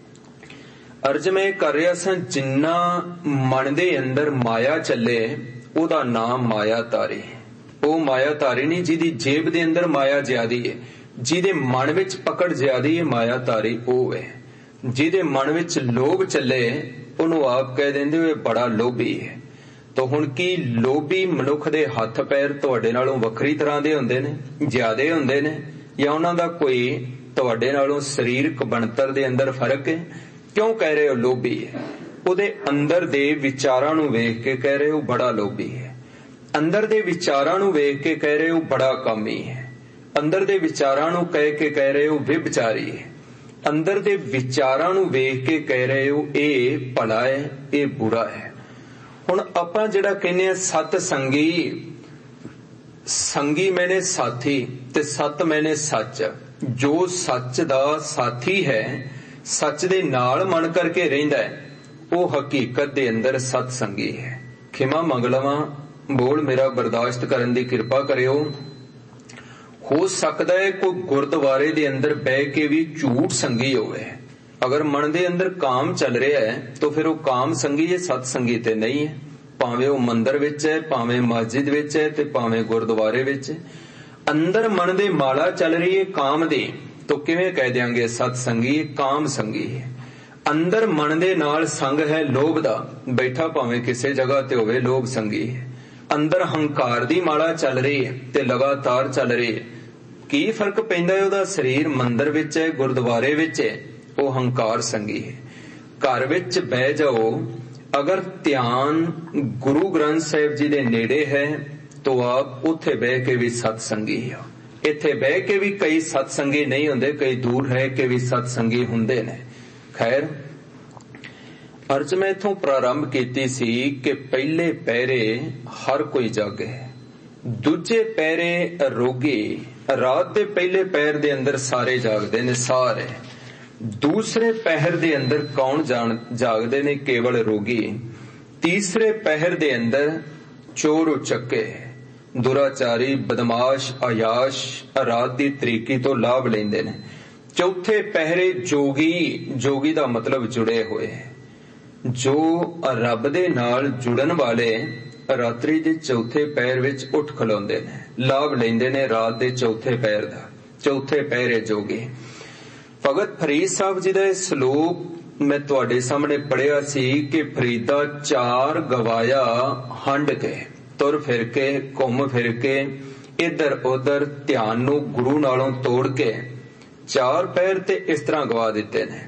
A: ਅਰਜ ਮੈਂ ਕਰ ਰਿਹਾ ਸਾਂ, ਜਿੰਨਾ ਮਨ ਦੇ ਅੰਦਰ ਮਾਇਆ ਚੱਲੇ ਉਹਦਾ ਨਾਮ ਮਾਇਆ ਤਾਰੀ। ਉਹ ਮਾਇਆ ਤਾਰੀ ਨਹੀਂ ਜਿਹਦੀ ਜੇਬ ਦੇ ਅੰਦਰ ਮਾਇਆ ਜ਼ਿਆਦੀ ਹੈ, ਜਿਹਦੇ ਮਨ ਵਿੱਚ ਪਕੜ ਜ਼ਿਆਦੀ ਹੈ, ਮਾਇਆ ਤਾਰੀ ਉਹ ਹੈ। ਜਿਹਦੇ ਮਨ ਵਿੱਚ ਲੋਭ ਚੱਲੇ ਉਹਨੂੰ ਆਪ ਕਹਿ ਦਿੰਦੇ ਹੋ ਇਹ ਬੜਾ ਲੋਭੀ ਹੈ। ਤਾਂ ਹੁਣ ਕੀ ਲੋਭੀ ਮਨੁੱਖ ਦੇ ਹੱਥ ਪੈਰ ਤੁਹਾਡੇ ਨਾਲੋਂ ਵੱਖਰੀ ਤਰ੍ਹਾਂ ਦੇ ਹੁੰਦੇ ਨੇ, ਜ਼ਿਆਦੇ ਹੁੰਦੇ ਨੇ, ਜਾਂ ਉਹਨਾਂ ਦਾ ਕੋਈ ਤੁਹਾਡੇ ਨਾਲੋਂ ਸਰੀਰਕ ਬਣਤਰ ਦੇ ਅੰਦਰ ਫਰਕ ਹੈ? ਕਿਉਂ ਕਹਿ ਰਹੇ ਹੋ ਲੋਭੀ ਹੈ? ਉਹਦੇ ਅੰਦਰ ਦੇ ਵਿਚਾਰਾਂ ਨੂੰ ਵੇਖ ਕੇ ਕਹਿ ਰਹੇ ਹੋ ਬੜਾ ਲੋਭੀ ਹੈ। ਅੰਦਰ ਦੇ ਵਿਚਾਰਾਂ ਨੂੰ ਵੇਖ ਕੇ ਕਹਿ ਰਹੇ ਹੋ ਬੜਾ ਕਾਮੀ ਹੈ। ਅੰਦਰ ਦੇ ਵਿਚਾਰਾਂ ਨੂੰ ਕਹਿ ਕੇ ਕਹਿ ਰਹੇ ਹੋ ਵਿਭਚਾਰੀ ਹੈ। ਅੰਦਰ ਦੇ ਵਿਚਾਰਾਂ ਨੂੰ ਵੇਖ ਕੇ ਕਹਿ ਰਹੇ ਹੋ ਇਹ ਭਲਾ ਹੈ, ਇਹ ਬੁਰਾ ਹੈ। ਹੁਣ ਆਪਾਂ ਜਿਹੜਾ ਕਹਿੰਦੇ ਆ ਸਤ ਸੰਗੀ, ਸੰਗੀ ਮੈਨੇ ਸਾਥੀ ਤੇ ਸਤ ਮੈਨੇ ਸੱਚ। ਜੋ ਸੱਚ ਦਾ ਸਾਥੀ ਹੈ, ਸੱਚ ਦੇ ਨਾਲ ਮਨ ਕਰਕੇ ਰਹਿੰਦਾ ਹੈ, ਉਹ ਹਕੀਕਤ ਦੇ ਅੰਦਰ ਸਤ ਸੰਗੀ ਹੈ। ਖਿਮਾ ਮੰਗ ਲਵਾਂ, ਬੋਲ ਮੇਰਾ ਬਰਦਾਸ਼ਤ ਕਰਨ ਦੀ ਕਿਰਪਾ ਕਰਿਓ। ਹੋ ਸਕਦਾ ਹੈ ਕੋਈ ਗੁਰਦੁਆਰੇ ਦੇ ਅੰਦਰ ਬਹਿ ਕੇ ਵੀ ਝੂਠ ਸੰਗੀ ਹੋਵੇ। ਅਗਰ ਮਨ ਦੇ ਅੰਦਰ ਕਾਮ ਚੱਲ ਰਿਹਾ ਹੈ ਤਾਂ ਫਿਰ ਉਹ ਕਾਮ ਸੰਗੀ ਹੈ, ਸਤ ਸੰਗੀ ਤੇ ਨਹੀਂ ਹੈ। ਭਾਵੇਂ ਉਹ ਮੰਦਰ ਵਿੱਚ ਹੈ, ਭਾਵੇਂ ਮਸਜਿਦ ਵਿੱਚ ਹੈ ਤੇ ਭਾਵੇਂ ਗੁਰਦੁਆਰੇ ਵਿੱਚ। ਅੰਦਰ ਮਨ ਦੇ ਮਾਲਾ ਚੱਲ ਰਹੀ ਹੈ ਕਾਮ ਦੀ, ਤਾਂ ਕਿਵੇਂ ਕਹਿ ਦਿਆਂਗੇ ਸਤ ਸੰਗੀ? ਕਾਮ ਸੰਗੀ ਹੈ। ਅੰਦਰ ਮਨ ਦੇ ਨਾਲ ਸੰਗ ਹੈ ਲੋਭ ਦਾ, ਬੈਠਾ ਭਾਵੇਂ ਕਿਸੇ ਜਗ੍ਹਾ ਤੇ ਹੋਵੇ, ਲੋਭ ਸੰਗੀ ਹੈ। ਅੰਦਰ ਹੰਕਾਰ ਦੀ ਮਾਲਾ ਚੱਲ ਰਹੀ ਹੈ ਤੇ ਲਗਾਤਾਰ ਚੱਲ ਰਹੀ ਹੈ। ਕੀ ਫਰਕ ਪੈਂਦਾ ਹੈ? ਉਹਦਾ ਸਰੀਰ ਮੰਦਰ ਵਿੱਚ ਹੈ, ਗੁਰਦੁਆਰੇ ਵਿੱਚ ਹੈ, ਉਹ ਹੰਕਾਰ ਸੰਗੀ ਹੈ। ਘਰ ਵਿੱਚ ਬਹਿ ਜਾਓ, ਅਗਰ ਧਿਆਨ ਗੁਰੂ ਗ੍ਰੰਥ ਸਾਹਿਬ ਜੀ ਦੇ ਨੇੜੇ ਹੈ ਤਾਂ ਆਪ ਉੱਥੇ ਬਹਿ ਕੇ ਵੀ ਸਤ ਸੰਗੀ ਹੋ। ਇੱਥੇ ਬਹਿ ਕੇ ਵੀ ਕਈ ਸਤ ਸੰਗੀ ਨਹੀਂ ਹੁੰਦੇ, ਕਈ ਦੂਰ ਰਹਿ ਕੇ ਵੀ ਸਤ ਸੰਗੀ ਹੁੰਦੇ ਨੇ। ਖੈਰ ਅਰਜ ਮੈਂ ਇਥੋਂ ਪ੍ਰਾਰੰਭ ਕੀਤੀ ਸੀ ਕਿ ਪਹਿਲੇ ਪਹਿਰੇ ਹਰ ਕੋਈ ਜਾਗੇ, ਦੂਜੇ ਪਹਿਰੇ ਰੋਗੀ। ਰਾਤ ਦੇ ਪਹਿਲੇ ਪਹਿਰ ਦੇ ਅੰਦਰ ਸਾਰੇ ਜਾਗਦੇ ਨੇ, ਸਾਰੇ। ਦੂਸਰੇ ਪਹਿਰ ਦੇ ਅੰਦਰ ਕੌਣ ਜਾਗਦੇ ਨੇ? ਕੇਵਲ ਰੋਗੀ। ਤੀਸਰੇ ਪਹਿਰ ਦੇ ਅੰਦਰ ਚੋਰ ਉਚੱਕੇ, ਦੁਰਾਚਾਰੀ, ਬਦਮਾਸ਼, ਅਯਾਸ਼ ਰਾਤ ਦੀ ਤਰੀਕੀ ਤੋਂ ਲਾਭ ਲੈਂਦੇ ਨੇ। ਚੌਥੇ ਪਹਿਰੇ ਜੋਗੀ, ਜੋਗੀ ਦਾ ਮਤਲਬ ਜੁੜੇ ਹੋਏ, ਜੋ ਰੱਬ ਦੇ ਨਾਲ ਜੁੜਨ ਵਾਲੇ ਰਾਤਰੀ ਦੇ ਚੌਥੇ ਪਹਿਰ ਵਿੱਚ ਉੱਠ ਖਲੋਂਦੇ ਨੇ, ਲਾਭ ਲੈਂਦੇ ਨੇ ਰਾਤ ਦੇ ਚੌਥੇ ਪਹਿਰ ਦਾ। ਚੌਥੇ ਪਹਿਰੇ ਜੋਗੀ। ਭਗਤ ਫਰੀਦ ਸਾਹਿਬ ਜੀ ਦਾ ਇਹ ਸ਼ਲੋਕ ਮੈਂ ਤੁਹਾਡੇ ਸਾਹਮਣੇ ਪੜ੍ਹਿਆ ਸੀ ਕਿ ਫਰੀਦਾ ਚਾਰ ਗਵਾਇਆ ਹੰਡ ਕੇ, ਤੁਰ ਫਿਰ ਕੇ, ਘੁੰਮ ਫਿਰ ਕੇ, ਇੱਧਰ ਉੱਧਰ ਧਿਆਨ ਨੂੰ ਗੁਰੂ ਨਾਲੋਂ ਤੋੜ ਕੇ ਚਾਰ ਪਹਿਰ ਤੇ ਇਸ ਤਰ੍ਹਾਂ ਗਵਾ ਦਿੱਤੇ ਨੇ।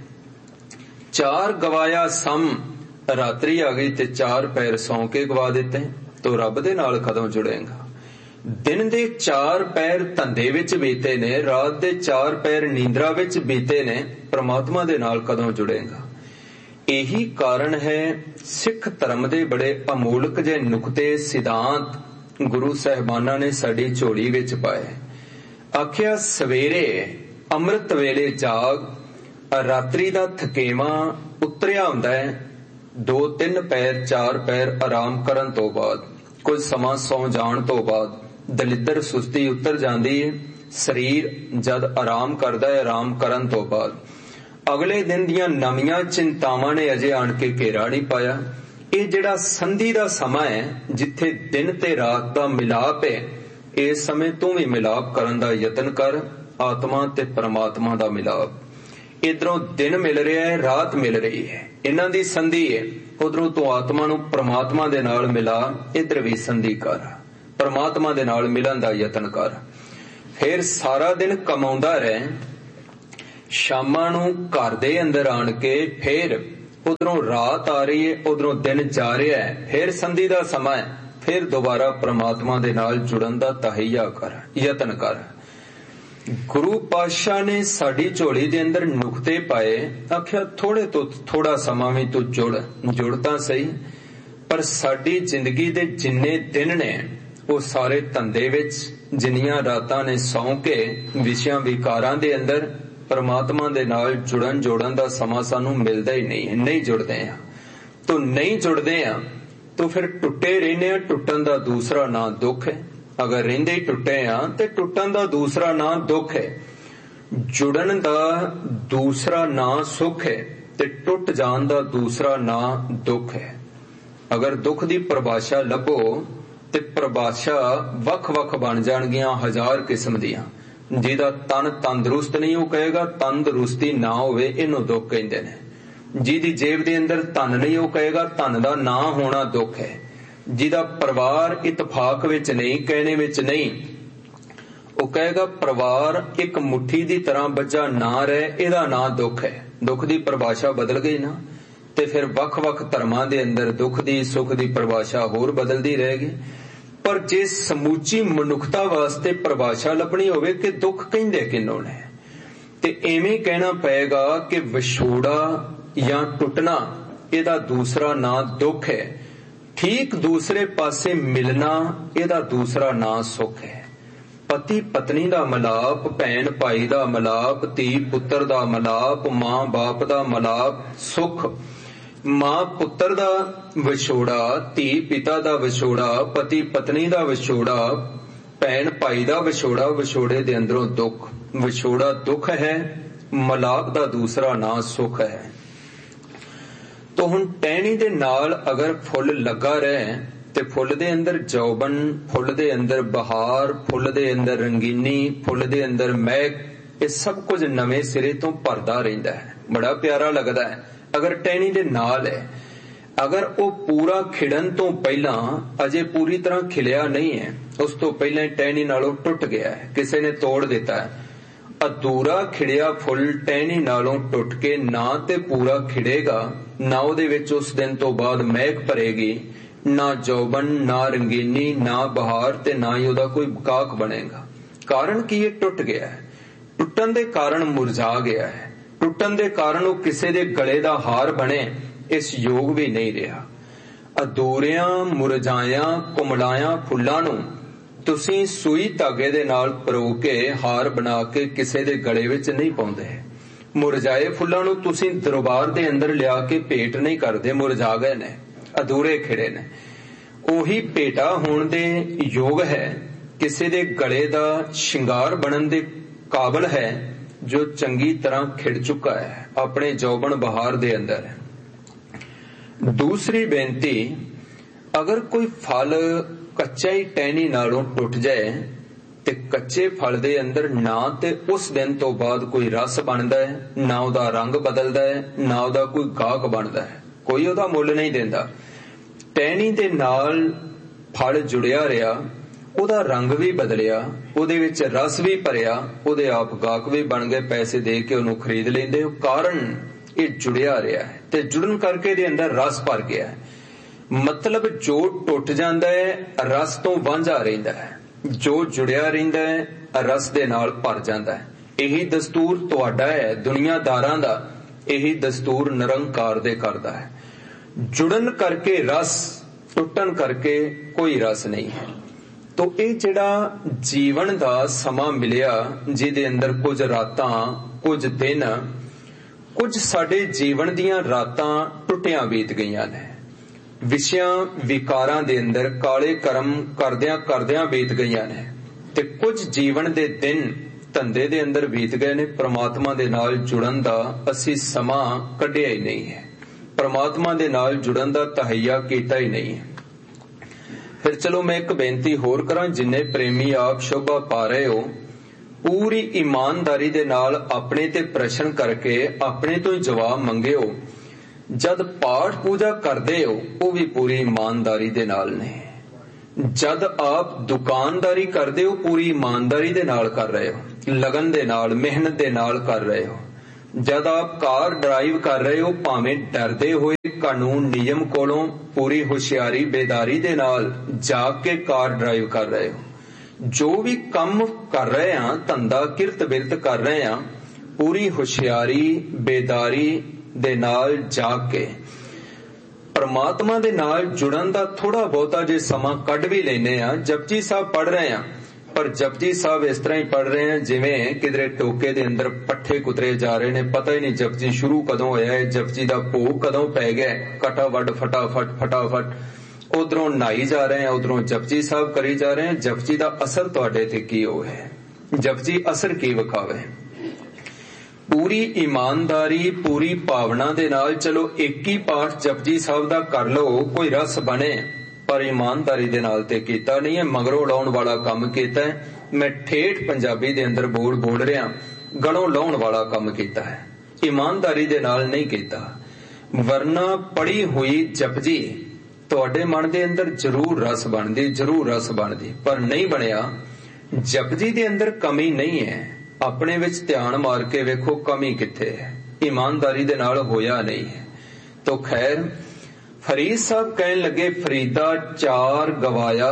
A: ਚਾਰ ਗਵਾਇਆ ਸਮ, ਰਾਤਰੀ ਆ ਗਈ ਤੇ ਚਾਰ ਪਹਿਰ ਸੌਂ ਕੇ ਗਵਾ ਦਿੱਤੇ, ਤੋ ਰੱਬ ਦੇ ਨਾਲ ਕਦੋਂ ਜੁੜੇਗਾ? ਦਿਨ ਦੇ ਚਾਰ ਪਹਿਰ ਧੰਦੇ ਵਿੱਚ ਬੀਤੇ ਨੇ, ਰਾਤ ਦੇ ਚਾਰ ਪਹਿਰ ਨੀਂਦਰਾ ਵਿੱਚ ਬੀਤੇ ਨੇ, ਪ੍ਰਮਾਤਮਾ ਦੇ ਨਾਲ ਕਦੋਂ ਜੁੜੇਗਾ? ਇਹੀ ਕਾਰਨ ਹੈ ਸਿੱਖ ਧਰਮ ਦੇ ਬੜੇ ਅਮੋਲਕ ਜਿਹੇ ਨੁਕਤੇ, ਸਿਧਾਂਤ ਗੁਰੂ ਸਾਹਿਬਾਨਾਂ ਨੇ ਸਾਡੀ ਝੋਲੀ ਵਿੱਚ ਪਾਏ। ਆਖਿਆ ਸਵੇਰੇ ਅੰਮ੍ਰਿਤ ਵੇਲੇ ਜਾਗ, ਰਾਤਰੀ ਦਾ ਥਕੇਵਾਂ ਉਤਰਿਆ ਹੁੰਦਾ ਹੈ, ਦੋ ਤਿੰਨ ਪੈਰ ਚਾਰ ਪੈਰ ਆਰਾਮ ਕਰਨ ਤੋਂ ਬਾਅਦ, ਕੁਝ ਸਮਾਂ ਸੌਂ ਜਾਣ ਤੋਂ ਬਾਅਦ ਦਲਿੱਦਰ ਸੁਸਤੀ ਉਤਰ ਜਾਂਦੀ ਹੈ। ਸਰੀਰ ਜਦ ਆਰਾਮ ਕਰਦਾ ਹੈ, ਆਰਾਮ ਕਰਨ ਤੋਂ ਬਾਅਦ ਅਗਲੇ ਦਿਨ ਦੀਆਂ ਨਵੀਆਂ ਚਿੰਤਾਵਾਂ ਨੇ ਅਜੇ ਆਣ ਕੇ ਘੇਰਾ ਨਹੀਂ ਪਾਇਆ। ਇਹ ਜਿਹੜਾ ਸੰਧੀ ਦਾ ਸਮਾਂ ਹੈ, ਜਿੱਥੇ ਦਿਨ ਤੇ ਰਾਤ ਦਾ ਮਿਲਾਪ ਹੈ, ਇਸ ਸਮੇਂ ਤੂੰ ਵੀ ਮਿਲਾਪ ਕਰਨ ਦਾ ਯਤਨ ਕਰ, ਆਤਮਾ ਤੇ ਪਰਮਾਤਮਾ ਦਾ ਮਿਲਾਪ। इधरों दिन मिल रहा है, रात मिल रही है, इन्हां दी संधि है। उधरों तू आत्मा नूं परमात्मा दे नाल मिला, इधर भी संधि कर, परमात्मा दे नाल मिलन दा यतन कर। फिर सारा दिन कमाउंदा रह, शामां नूं घर दे अंदर आण के फिर उधरों रात आ रही है, उधरों दिन जा रहा है, फिर संधि दा समा है, फिर दोबारा परमात्मा दे नाल जुड़न दा तहैया कर, यतन कर। गुरु पातशाह ने साडी झोली दे अंदर नुकते पाए, आख्या थोड़े तो थोड़ा समा भी तू जुड़ जुड़ तां सही, पर साडी जिंदगी दे जिन्ने दिन ने वो सारे धंधे विच, जिन्नियां रातां ने सौ के विषयां विकारां दे अंदर परमात्मा दे नाल जुड़न जोड़न दा समा सानू मिलदा ही नहीं है। नहीं जुड़दे आ तो नहीं जुड़दे आ तो फिर टुटे रहने, टुटन दा दूसरा नां दुख है। अगर रहिंदे ही टुटे आ ते टुटन दा दूसरा नां दुख है, जुड़न दा दूसरा नां सुख है ते टुट जान दा दूसरा नां दुख है। अगर दुख दी परिभाषा लभो ते परिभाषा वख वख बन जाणगियां हजार किस्म दियां। जिहदा तन तंदुरुस्त नहीं वो कहेगा तंदुरुस्ती ना होवे इहनूं दुख कहिंदे ने। जिहदी जेब दे अंदर धन नहीं वो कहेगा धन दा ना होना दुख है। जिहदा परिवार इतफाक विच नहीं, कहने विच नहीं, वो कहेगा परिवार एक मुट्ठी दी तरह बच्चा ना रहे, इहदा ना दुख है। दुख दी परिभाषा बदल गई ना, ते फिर वख वख धर्मां दे अंदर दुख दी सुख दी परिभाषा होर बदलदी रहेगी। पर जे समूची मनुखता वास्ते परिभाषा लभनी होवे कि दुख कहिंदे किन्नों ने, ते एवें कहना पएगा कि विछोड़ा या टुटना इहदा दूसरा ना दुख है, ठीक दूसरे पासे मिलना इहदा दूसरा ना सुख है। पति पत्नी दा मलाप, भैन भाई दा मलाप, धी पुत्र दा मलाप, मां बाप दा मलाप सुख, मां पुत्र दा विछोड़ा, धी पिता दा विछोड़ा, पति पत्नी दा विछोड़ा, भैन भाई दा विछोड़ा, विछोड़े दे अंदरों दुख। विछोड़ा दुख है, मलाप दा दूसरा ना सुख है। तो हुण टहनी दे नाल अगर फुल लगा रहे ते फुल दे अंदर जौबन, फुल दे अंदर बहार, फुल दे अंदर रंगीनी, फुल दे अंदर महक, ये सब कुछ नवे सिरे तो भरदा रहिंदा है, बड़ा प्यारा लगदा है। अगर टहनी दे नाल है, अगर वो पूरा खिड़न तो पहला अजे पूरी तरह खिलिया नहीं है, उस तो पहला टहनी नालों टुट गया है, किसी ने तोड़ दिता है। अधूरा खिड़िया फुल टहनी नालों टुट के ना ते पूरा खिड़ेगा, ना उहदे विच उस दिन तो बाद महक भरेगी, ना जौबन, ना रंगीनी, ना बहार ते ना ही उहदा कोई गाहक बनेगा। कारण की ये टुट गया है, टुटन दे कारण मुरझा गया है, टुटन दे कारण वो किसी दे गले दा हार बने इस योग भी नहीं रहा। अधूरियां मुरझायां कुमलायां फुल्लां नूं तुसीं सूई धागे दे नाल परो के हार बना के किसी दे गले विच नहीं पाउंदे। मुरझाए फुल्लां नूं तुसीं दरबार दे अंदर लिया के भेंट नहीं करदे, मुरझा गए ने, अधूरे खिड़े ने। ओही भेटा होण दे योग है, किसी दे गले दा शिंगार बनन दे काबिल है जो चंगी तरह खिड़ चुका है अपने जौबन बहार दे अंदर। दूसरी बेनती, अगर कोई फल कच्चा ही टहनी नालों टुट जाए ते कच्चे फल दे अंदर ना ते उस दिन तो बाद कोई रस बनदा है, ना उहदा रंग बदलदा है, ना उहदा कोई गाहक बनदा है, कोई उहदा मुल नहीं देंदा। टहनी दे नाल फल जुड़िया रहा, उहदा रंग भी बदलिया, उहदे विच रस भी भरिया, उहदे आप गाहक भी बन गए, पैसे दे के उहनूं खरीद लैंदे। कारण ये जुड़िया रहा है ते जुड़न करके दे अंदर रस भर गया है। मतलब जो टुट जांदा है रस तो वांझा रहिंदा है, जो जुड़िया रहिंदा है रस दे नाल भर जांदा है। यही दस्तूर तुहाडा है दुनियादारां दा, यही दस्तूर निरंकार दे करदा है। जुड़न करके रस, टुटन करके कोई रस नहीं है। तो ये जिहड़ा जीवन दा समा मिलिया, जिहदे अंदर कुछ रातां, कुछ दिन, कुछ साडे जीवन दियां रातां टुटियां बीत गईयां ने, विषयां विकारां दे अंदर काले कर्म करदियां करदियां बीत गईयां ने, ते कुछ जीवन दे दिन धंधे दे अंदर बीत गए ने। परमात्मा दे नाल जुड़न दा असीं समा कढिया ही नहीं है, परमात्मा दे नाल जुड़न दा तहैया कीता ही नहीं है। फिर चलो मैं एक बेनती होर करां, जिन्ने प्रेमी आप शोभा पा रहे हो पूरी ईमानदारी दे नाल अपने ते प्रश्न करके अपने तो ही जवाब मंगियो। जद पाठ पूजा करदे हो वो भी पूरी ईमानदारी दे नाल ने। जद आप दुकानदारी करदे हो पूरी ईमानदारी दे नाल कर रहे हो, लगन दे नाल, मेहनत दे नाल कर रहे हो। जद आप कार ड्राइव कर रहे हो भावें डरदे होए कानून नियम कोलों पूरी होशियारी बेदारी दे नाल जाग के कार ड्राइव कर रहे हो। जो भी काम कर रहे हैं, धंधा किरत बिरत कर रहे हैं, पूरी होशियारी बेदारी दे नाल जाग के परमात्मा दे नाल जुड़न दा थोड़ा बहुता जे समा कढ भी लेने आ। जपजी साहब पढ़ रहे हैं पर जपजी साहब इस तरह ही पढ़ रहे हैं जिवें किधरे टोके दे अंदर पट्ठे कुतरे जा रहे ने। पता ही नहीं जपजी शुरू कदों होया है, जपजी दा भोग कदों पै गया, कटा वड फटाफट फटाफट उधरों नहाई जा रहे हैं, उधरों जपजी साहब करी जा रहे हैं। जपजी दा असर तुहाडे ते की होवे, जपजी असर की विखावे। पूरी ईमानदारी पूरी भावना दे नाल चलो एक ही पाठ जपजी साहब दा कर लो, कोई रस बने, पर ईमानदारी दे नाल ते कीता नहीं है, मगरों लाउण वाला काम कीता है। मैं ठेठ पंजाबी दे अंदर बोल बोल रहा, गलों लाउण वाला काम कीता है, ईमानदारी दे नाल नहीं कीता। वरना पढ़ी हुई जपजी तुहाडे मन दे अंदर जरूर रस बनदी, जरूर रस बनदी, पर नहीं बनिया। जपजी दे अंदर कमी नहीं है, अपने विच ध्यान मार के वेखो कमी किथे है, ईमानदारी दे नाल होया नहीं है। तो खैर फरीद साहब कहन लगे फरीदा चार गवाया,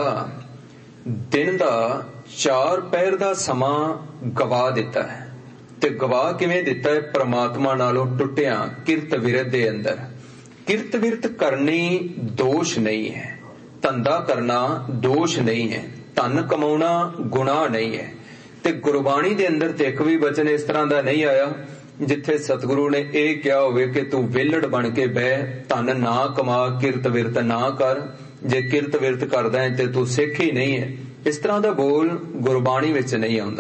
A: दिन दा चार पैर दा समा गवा दिता है। ते गवा किवें दिता है? परमात्मा नालों टुटिया किरत विरत दे अंदर। किरत विरत करनी दोष नहीं है, धंधा करना दोष नहीं है, धन कमाउणा गुनाह नहीं है। ते गुरबाणी दे अंदर ते एक भी वचन इस तरह दा नहीं आया जिथे सतगुरु ने यह क्या होवे कि तू वेलड़ बन के बह, धन ना कमा, किरत विरत ना कर। जे किरत विरत करदा है ते तू सिख ही नहीं है। इस तरह दा बोल गुरबाणी विच नहीं आउंदा।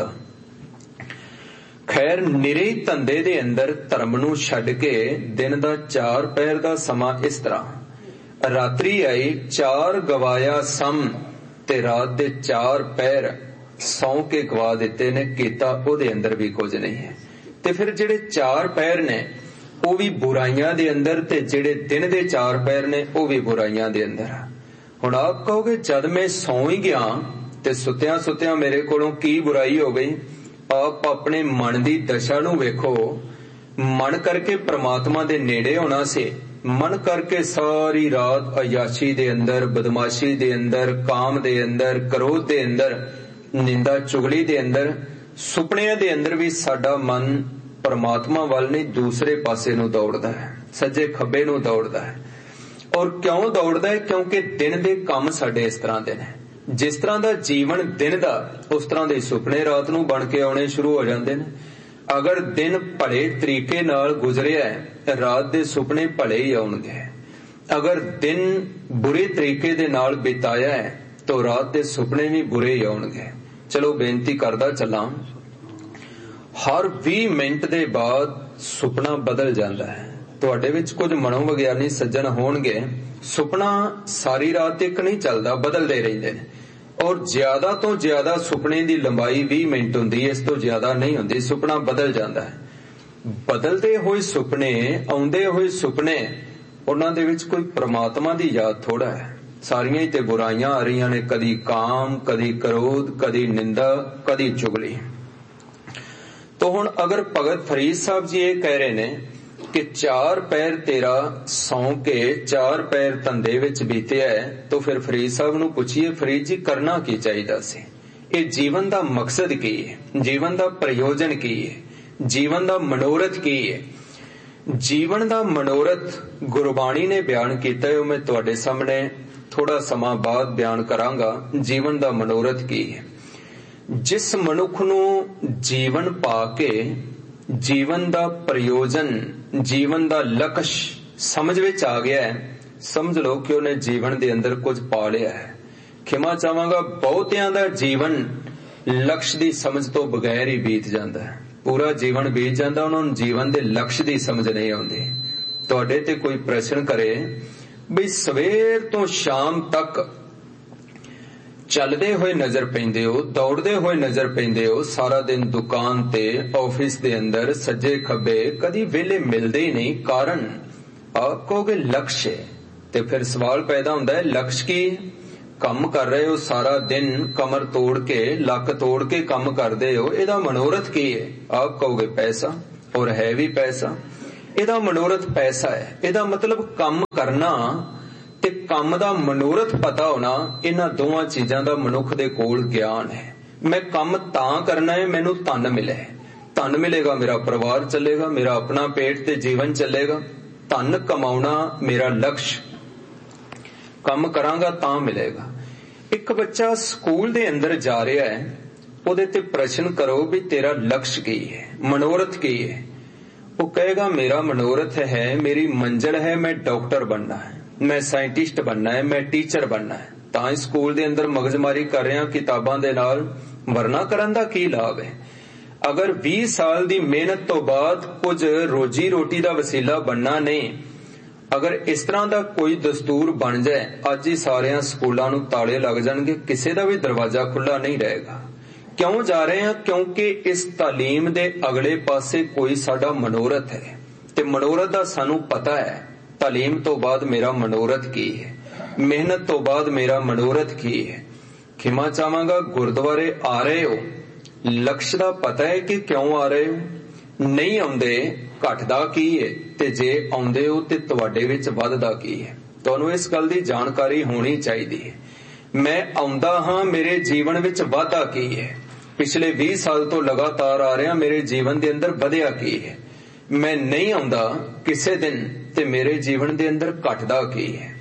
A: खैर निरे धंधे दे अंदर धर्म नूं छड्ड के दिन दा चार पैर दा समा इस तरह रात्रि आई चार गवाया सम ते रात दे चार पैर सौ के गवा दिते ने, कीता ओदे अंदर भी कुछ नहीं है। ते फिर जेड़े चार पैर ने वो भी बुराइयां दे अंदर, ते जेड़े दिन दे चार पैर ने वो भी बुराइयां दे अंदर। हुण आप कहोगे जद मैं सौ ही गया ते सुत्या सुत्या मेरे कोलों की बुराई हो गई? आप अपने मन दी दशा नूं वेखो। मन करके परमात्मा दे नेड़े होना से, मन करके सारी रात अयाशी दे अंदर, बदमाशी दे अंदर, काम दे अंदर, क्रोध दे अंदर, निंदा चुगली दे अंदर, सुपनियां दे अंदर भी साडा मन परमात्मा वाल नहीं दूसरे पासे नूं दौड़दा है, सज्जे खब्बे नूं दौड़दा है। और क्यों दौड़दा है? क्योंकि दिन दे काम साडे इस तरह दे ने। जिस तरह दा जीवन दिन दा, उस तरह दे सुपने रात नूं बन के आउणे शुरू हो जांदे ने। अगर दिन भले तरीके नाल गुजरिया है, रात दे सुपने भले ही आउणगे। अगर दिन बुरे तरीके दे नाल बिताया है तो रात दे सुपने भी बुरे ही आउणगे। चलो बेनती करदा चलां, हर बीस मिनट दे बाद सुपना बदल जाता है। तुहाडे विच कुछ मनोविग्यानी सज्जन होणगे, सुपना सारी रात तक नहीं चलता, बदलते रहिंदे ने। और ज्यादा तो ज्यादा सुपने की लंबाई बीस मिनट हुंदी है, इस तो ज्यादा नहीं हुंदी। सुपना बदल जाता है। बदलते हुए सुपने, आउंदे हुए सुपने, उन्हां दे विच कोई परमात्मा दी याद थोड़ा है। सारियां ही ते बुराइयां आ रही ने, कदी काम, कदी क्रोध, कदी निंदा, कदी चुगली। तो हुण अगर भगत फरीद साहब जी ये कह रहे ने कि चार पैर तेरा सौ के चार पैर धंधे विच बीते है, तो फिर फरीद साहब नूं पुछिए फरीद जी करना की चाहिदा सी? ये जीवन दा मकसद की है? जीवन दा प्रयोजन की है? जीवन दा मनोरथ की है? जीवन दा मनोरथ गुरबाणी ने बयान किया है, मैं तुहाडे सामने थोड़ा समा बाद बयान करांगा। जीवन दा मनोरथ की है? जिस मनुख नूं जीवन पा के जीवन दा प्रयोजन, जीवन दा लक्ष्य समझ विच आ गया है, समझ लो कि उन्हें जीवन दे अंदर कुछ पा लिया है। खिमा चाहांगा, बहुतियां दा जीवन लक्ष्य दी समझ तो बगैर ही बीत जाता है। पूरा जीवन बीत जाता, उन्होंने जीवन दे लक्ष्य दी समझ नहीं आउंदी। तुहाडे ते कोई प्रश्न करे भी सवेर तो शाम तक ਚੱਲਦੇ ਹੋਏ ਨਜ਼ਰ ਪੈਂਦੇ ਹੋ, ਦੌੜਦੇ ਹੋਏ ਨਜ਼ਰ ਪੈਂਦੇ ਹੋ, ਸਾਰਾ ਦਿਨ ਦੁਕਾਨ ਤੇ, ਆਫਿਸ ਦੇ ਅੰਦਰ, ਸੱਜੇ ਖੱਬੇ, ਕਦੀ ਵਿਹਲੇ ਮਿਲਦੇ ਹੀ ਨਹੀਂ। ਕਾਰਨ ਆਪ ਕਹੋਗੇ ਲਕਸ਼ ਹੈ, ਤੇ ਫਿਰ ਸਵਾਲ ਪੈਦਾ ਹੁੰਦਾ ਹੈ ਲਕਸ਼ ਕੀ? ਕੰਮ ਕਰ ਰਹੇ ਹੋ ਸਾਰਾ ਦਿਨ, ਕਮਰ ਤੋੜ ਕੇ, ਲੱਕ ਤੋੜ ਕੇ ਕੰਮ ਕਰਦੇ ਹੋ, ਇਹਦਾ ਮਨੋਰਥ ਕੀ ਹੈ? ਆਪ ਕਹੋਗੇ ਪੈਸਾ, ਔਰ ਹੈ ਵੀ ਪੈਸਾ। ਇਹਦਾ ਮਨੋਰਥ ਪੈਸਾ ਹੈ। ਇਹਦਾ ਮਤਲਬ ਕੰਮ ਕਰਨਾ ਤੇ ਕੰਮ ਦਾ ਮਨੋਰਥ ਪਤਾ ਹੋਣਾ, ਇਹਨਾਂ ਦੋਵਾਂ ਚੀਜ਼ਾਂ ਦਾ ਮਨੁੱਖ ਦੇ ਕੋਲ ਗਿਆਨ ਹੈ। ਮੈਂ ਕੰਮ ਤਾਂ ਕਰਨਾ ਹੈ ਮੈਨੂੰ ਧਨ ਮਿਲੇ, ਧਨ ਮਿਲੇਗਾ ਮੇਰਾ ਪਰਿਵਾਰ ਚੱਲੇਗਾ, ਮੇਰਾ ਆਪਣਾ ਪੇਟ ਤੇ ਜੀਵਨ ਚੱਲੇਗਾ। ਧਨ ਕਮਾਉਣਾ ਮੇਰਾ ਲਕਸ਼, ਕੰਮ ਕਰਾਂਗਾ ਤਾਂ ਮਿਲੇਗਾ। ਇੱਕ ਬੱਚਾ ਸਕੂਲ ਦੇ ਅੰਦਰ ਜਾ ਰਿਹਾ ਹੈ, ਉਹਦੇ ਤੇ ਪ੍ਰਸ਼ਨ ਕਰੋ ਵੀ ਤੇਰਾ ਲਕਸ਼ ਕੀ ਹੈ, ਮਨੋਰਥ ਕੀ ਹੈ? ਉਹ ਕਹੇਗਾ ਮੇਰਾ ਮਨੋਰਥ ਹੈ, ਮੇਰੀ ਮੰਜ਼ਿਲ ਹੈ, ਮੈਂ ਡਾਕਟਰ ਬਣਨਾ ਹੈ, ਮੈਂ ਸਾਇੰਟਿਸਟ ਬਣਨਾ ਹੈ, ਮੈਂ ਟੀਚਰ ਬਣਨਾ ਹੈ। ਤਾਂ ਹੀ ਸਕੂਲ ਦੇ ਅੰਦਰ ਮਗਜ਼ਮਾਰੀ ਕਰ ਰਿਹਾ ਕਿਤਾਬਾਂ ਦੇ ਨਾਲ, ਵਰਨਾ ਕਰਨ ਦਾ ਕੀ ਲਾਭ ਹੈ? ਅਗਰ ਵੀਹ ਸਾਲ ਦੀ ਮਿਹਨਤ ਤੋਂ ਬਾਅਦ ਕੁਝ ਰੋਜੀ ਰੋਟੀ ਦਾ ਵਸੀਲਾ ਬਣਨਾ ਨਹੀਂ, ਅਗਰ ਇਸ ਤਰ੍ਹਾਂ ਦਾ ਕੋਈ ਦਸਤੂਰ ਬਣ ਜਾਏ, ਅੱਜ ਹੀ ਸਾਰਿਆਂ ਸਕੂਲਾਂ ਨੂੰ ਤਾਲੇ ਲੱਗ ਜਾਣਗੇ, ਕਿਸੇ ਦਾ ਵੀ ਦਰਵਾਜ਼ਾ ਖੁੱਲਾ ਨਹੀਂ ਰਹੇਗਾ। ਕਿਉਂ ਜਾ ਰਹੇ ਹਾਂ? ਕਿਉਂਕਿ ਇਸ ਤਾਲੀਮ ਦੇ ਅਗਲੇ ਪਾਸੇ ਕੋਈ ਸਾਡਾ ਮਨੋਰਥ ਹੈ, ਤੇ ਮਨੋਰਥ ਦਾ ਸਾਨੂੰ ਪਤਾ ਹੈ। ਤਾਲੀਮ ਤੋਂ ਬਾਅਦ ਮੇਰਾ ਮਨੋਰਥ ਕੀ ਹੈ, ਮਿਹਨਤ ਤੋਂ ਬਾਅਦ ਮੇਰਾ ਮਨੋਰਥ ਕੀ ਹੈ। ਖਿਮਾ ਚਾਹਾਂਗਾ, ਗੁਰਦੁਆਰੇ ਆ ਰਹੇ ਹੋ, ਲਕਸ਼ ਦਾ ਪਤਾ ਹੈ ਕਿ ਕਿਉਂ ਆ ਰਹੇ ਹੋ? ਨਹੀਂ ਆਉਂਦੇ, ਘਟਦਾ ਕੀ ਹੈ? ਤੇ ਜੇ ਆਉਂਦੇ ਹੋ ਤੇ ਤੁਹਾਡੇ ਵਿੱਚ ਵੱਧਦਾ ਕੀ ਹੈ? ਤੁਹਾਨੂੰ ਇਸ ਗੱਲ ਦੀ ਜਾਣਕਾਰੀ ਹੋਣੀ ਚਾਹੀਦੀ ਹੈ। ਮੈਂ ਆਉਂਦਾ ਹਾਂ, ਮੇਰੇ ਜੀਵਨ ਵਿੱਚ ਵਾਧਾ ਕੀ ਹੈ? ਪਿਛਲੇ ਵੀਹ ਸਾਲ ਤੋਂ ਲਗਾਤਾਰ ਆ ਰਿਹਾ, ਮੇਰੇ ਜੀਵਨ ਦੇ ਅੰਦਰ ਵਧਿਆ ਕੀ ਹੈ? ਮੈਂ ਨਹੀਂ ਆਉਂਦਾ ਕਿਸੇ ਦਿਨ, ਤੇ ਮੇਰੇ ਜੀਵਨ ਦੇ ਅੰਦਰ ਘਟਦਾ ਕੀ ਹੈ?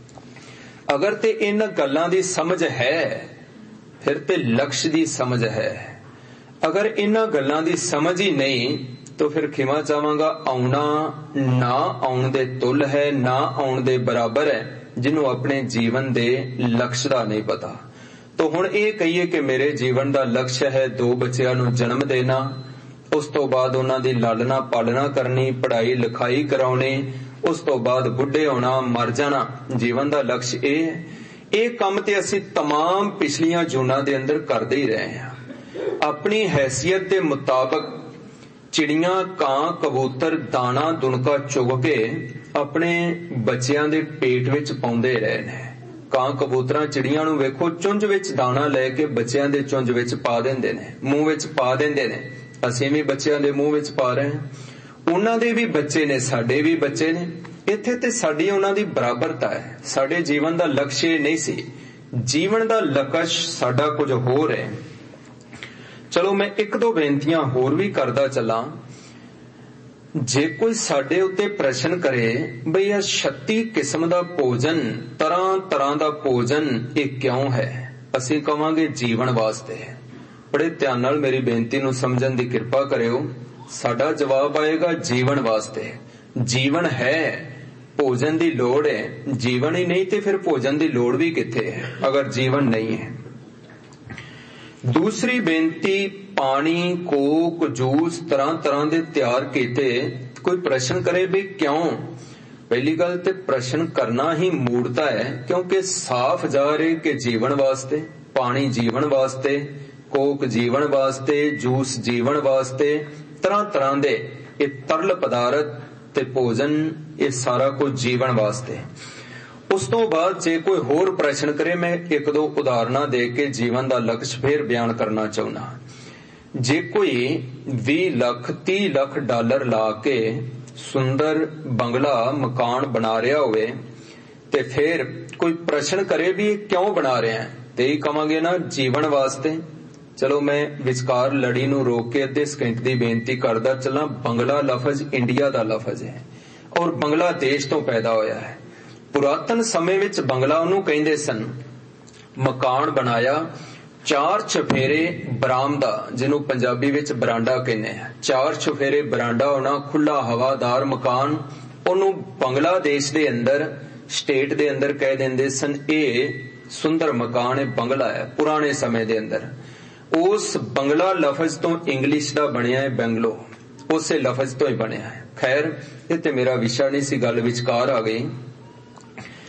A: ਅਗਰ ਤੇ ਇਹਨਾਂ ਗੱਲਾਂ ਦੀ ਸਮਝ ਹੈ, ਫਿਰ ਤੇ ਲਕਸ਼ ਦੀ ਸਮਝ ਹੈ। ਅਗਰ ਇਹਨਾਂ ਗੱਲਾਂ ਦੀ ਸਮਝ ਹੀ ਨਹੀਂ, तो फिर खिमा चाहांगा, आउना ना आउण दे तुल है, ना आउण दे बराबर है, जिन्हों अपने जीवन दे लक्ष्य दा नहीं पता। तो हुण ये कहिए कि मेरे जीवन दा लक्ष्य है दो बच्चों नूं जन्म देना, उस तो बाद उन्हां दी लालना पालना करनी, पढ़ाई लिखाई कराउणी, उस तो बाद बुढ़े होना, मर जाना, जीवन दा लक्ष्य ये है। ये काम ते असीं तमाम पिछलियां जूनां दे अंदर करदे ही रहे हैं। अपनी हैसियत के मुताबिक चिड़िया, कां, कबूतर दाना दुनका चुग के अपने बच्चों के पेट विच पाउंदे रहे ने। कां कबूतर चिड़िया नूं वेखो, चुंझ विच दाना लैके बच्चों के चुंझ विच पा देंदे ने, मूँह विच पा देंदे ने। असीं भी बच्चों के मूँह विच पा रहे हैं, उन्हां दे भी बच्चे ने, साडे भी बच्चे ने। इत्थे ते साडी उन्हां दी बराबरता है। साडे जीवन दा लक्ष्य नहीं सी, जीवन दा लक्ष्य साडा कुछ होर है। चलो मैं एक दो बेनतियां होर भी करदा चला। जे कोई साडे उत्ते प्रश्न करे बई आ छत्ती किस्म दा भोजन, तरह तरह दा भोजन ये क्यों है, असीं कहांगे जीवन वास्ते। बड़े ध्यान नाल मेरी बेनती नूं समझण दी किरपा करियो। साडा जवाब आएगा जीवन वास्ते। जीवन है, भोजन दी लोड़ है। जीवन ही नहीं ते फिर भोजन दी लोड़ भी किथे है अगर जीवन नहीं है। दूसरी बेनती, पानी, कोक, जूस तरह तरह दे तैयार कीते। कोई प्रश्न करे भी क्यों? पहली गल ते प्रश्न करना ही मूर्खता है, क्योंकि साफ जा रहे कि जीवन वास्ते, पानी जीवन वास्ते, कोक जीवन वास्ते, जूस जीवन वास्ते, तरह तरह दे ये तरल पदार्थ ते भोजन ये सारा कुछ जीवन वास्ते। उस तो बाद जे कोई होर प्रश्न करे, मैं एक दो उदाहरण दे के जीवन का लक्ष्य फिर बयान करना चाहना। जे कोई बीस लाख तीस लाख डॉलर ला के सुंदर बंगला मकान बना रहा होवे ते फिर कोई प्रश्न करे भी क्यों बना रहे हैं, ते ही कहांगे ना जीवन वास्ते। चलो मैं विचकार लड़ी नूं रोक के अद्धे सेकंड दी बेनती करदा चला। बंगला लफज इंडिया दा लफज है और बांग्लादेश तो पैदा होया है। पुरातन समय विच बंगला उन्होंने कहते सन। मकान बनाया, चार चफेरे बरामदा, जिन्हों पंजाबी विच बरांडा कहने हैं। चार चफेरे बरांडा होना, खुला हवादार मकान, उन्होंने बांग्लादेश दे अंदर स्टेट दे अंदर कह देंदे सन ये सुंदर मकान है, बंगला है। पुराने समय दे अंदर उस बंगला लफज तो इंग्लिश का बनया है बेंगलो, उसे लफज तो ही बनया है। खैर ये ते मेरा विषय नहीं सी, गल विचकार आ गई।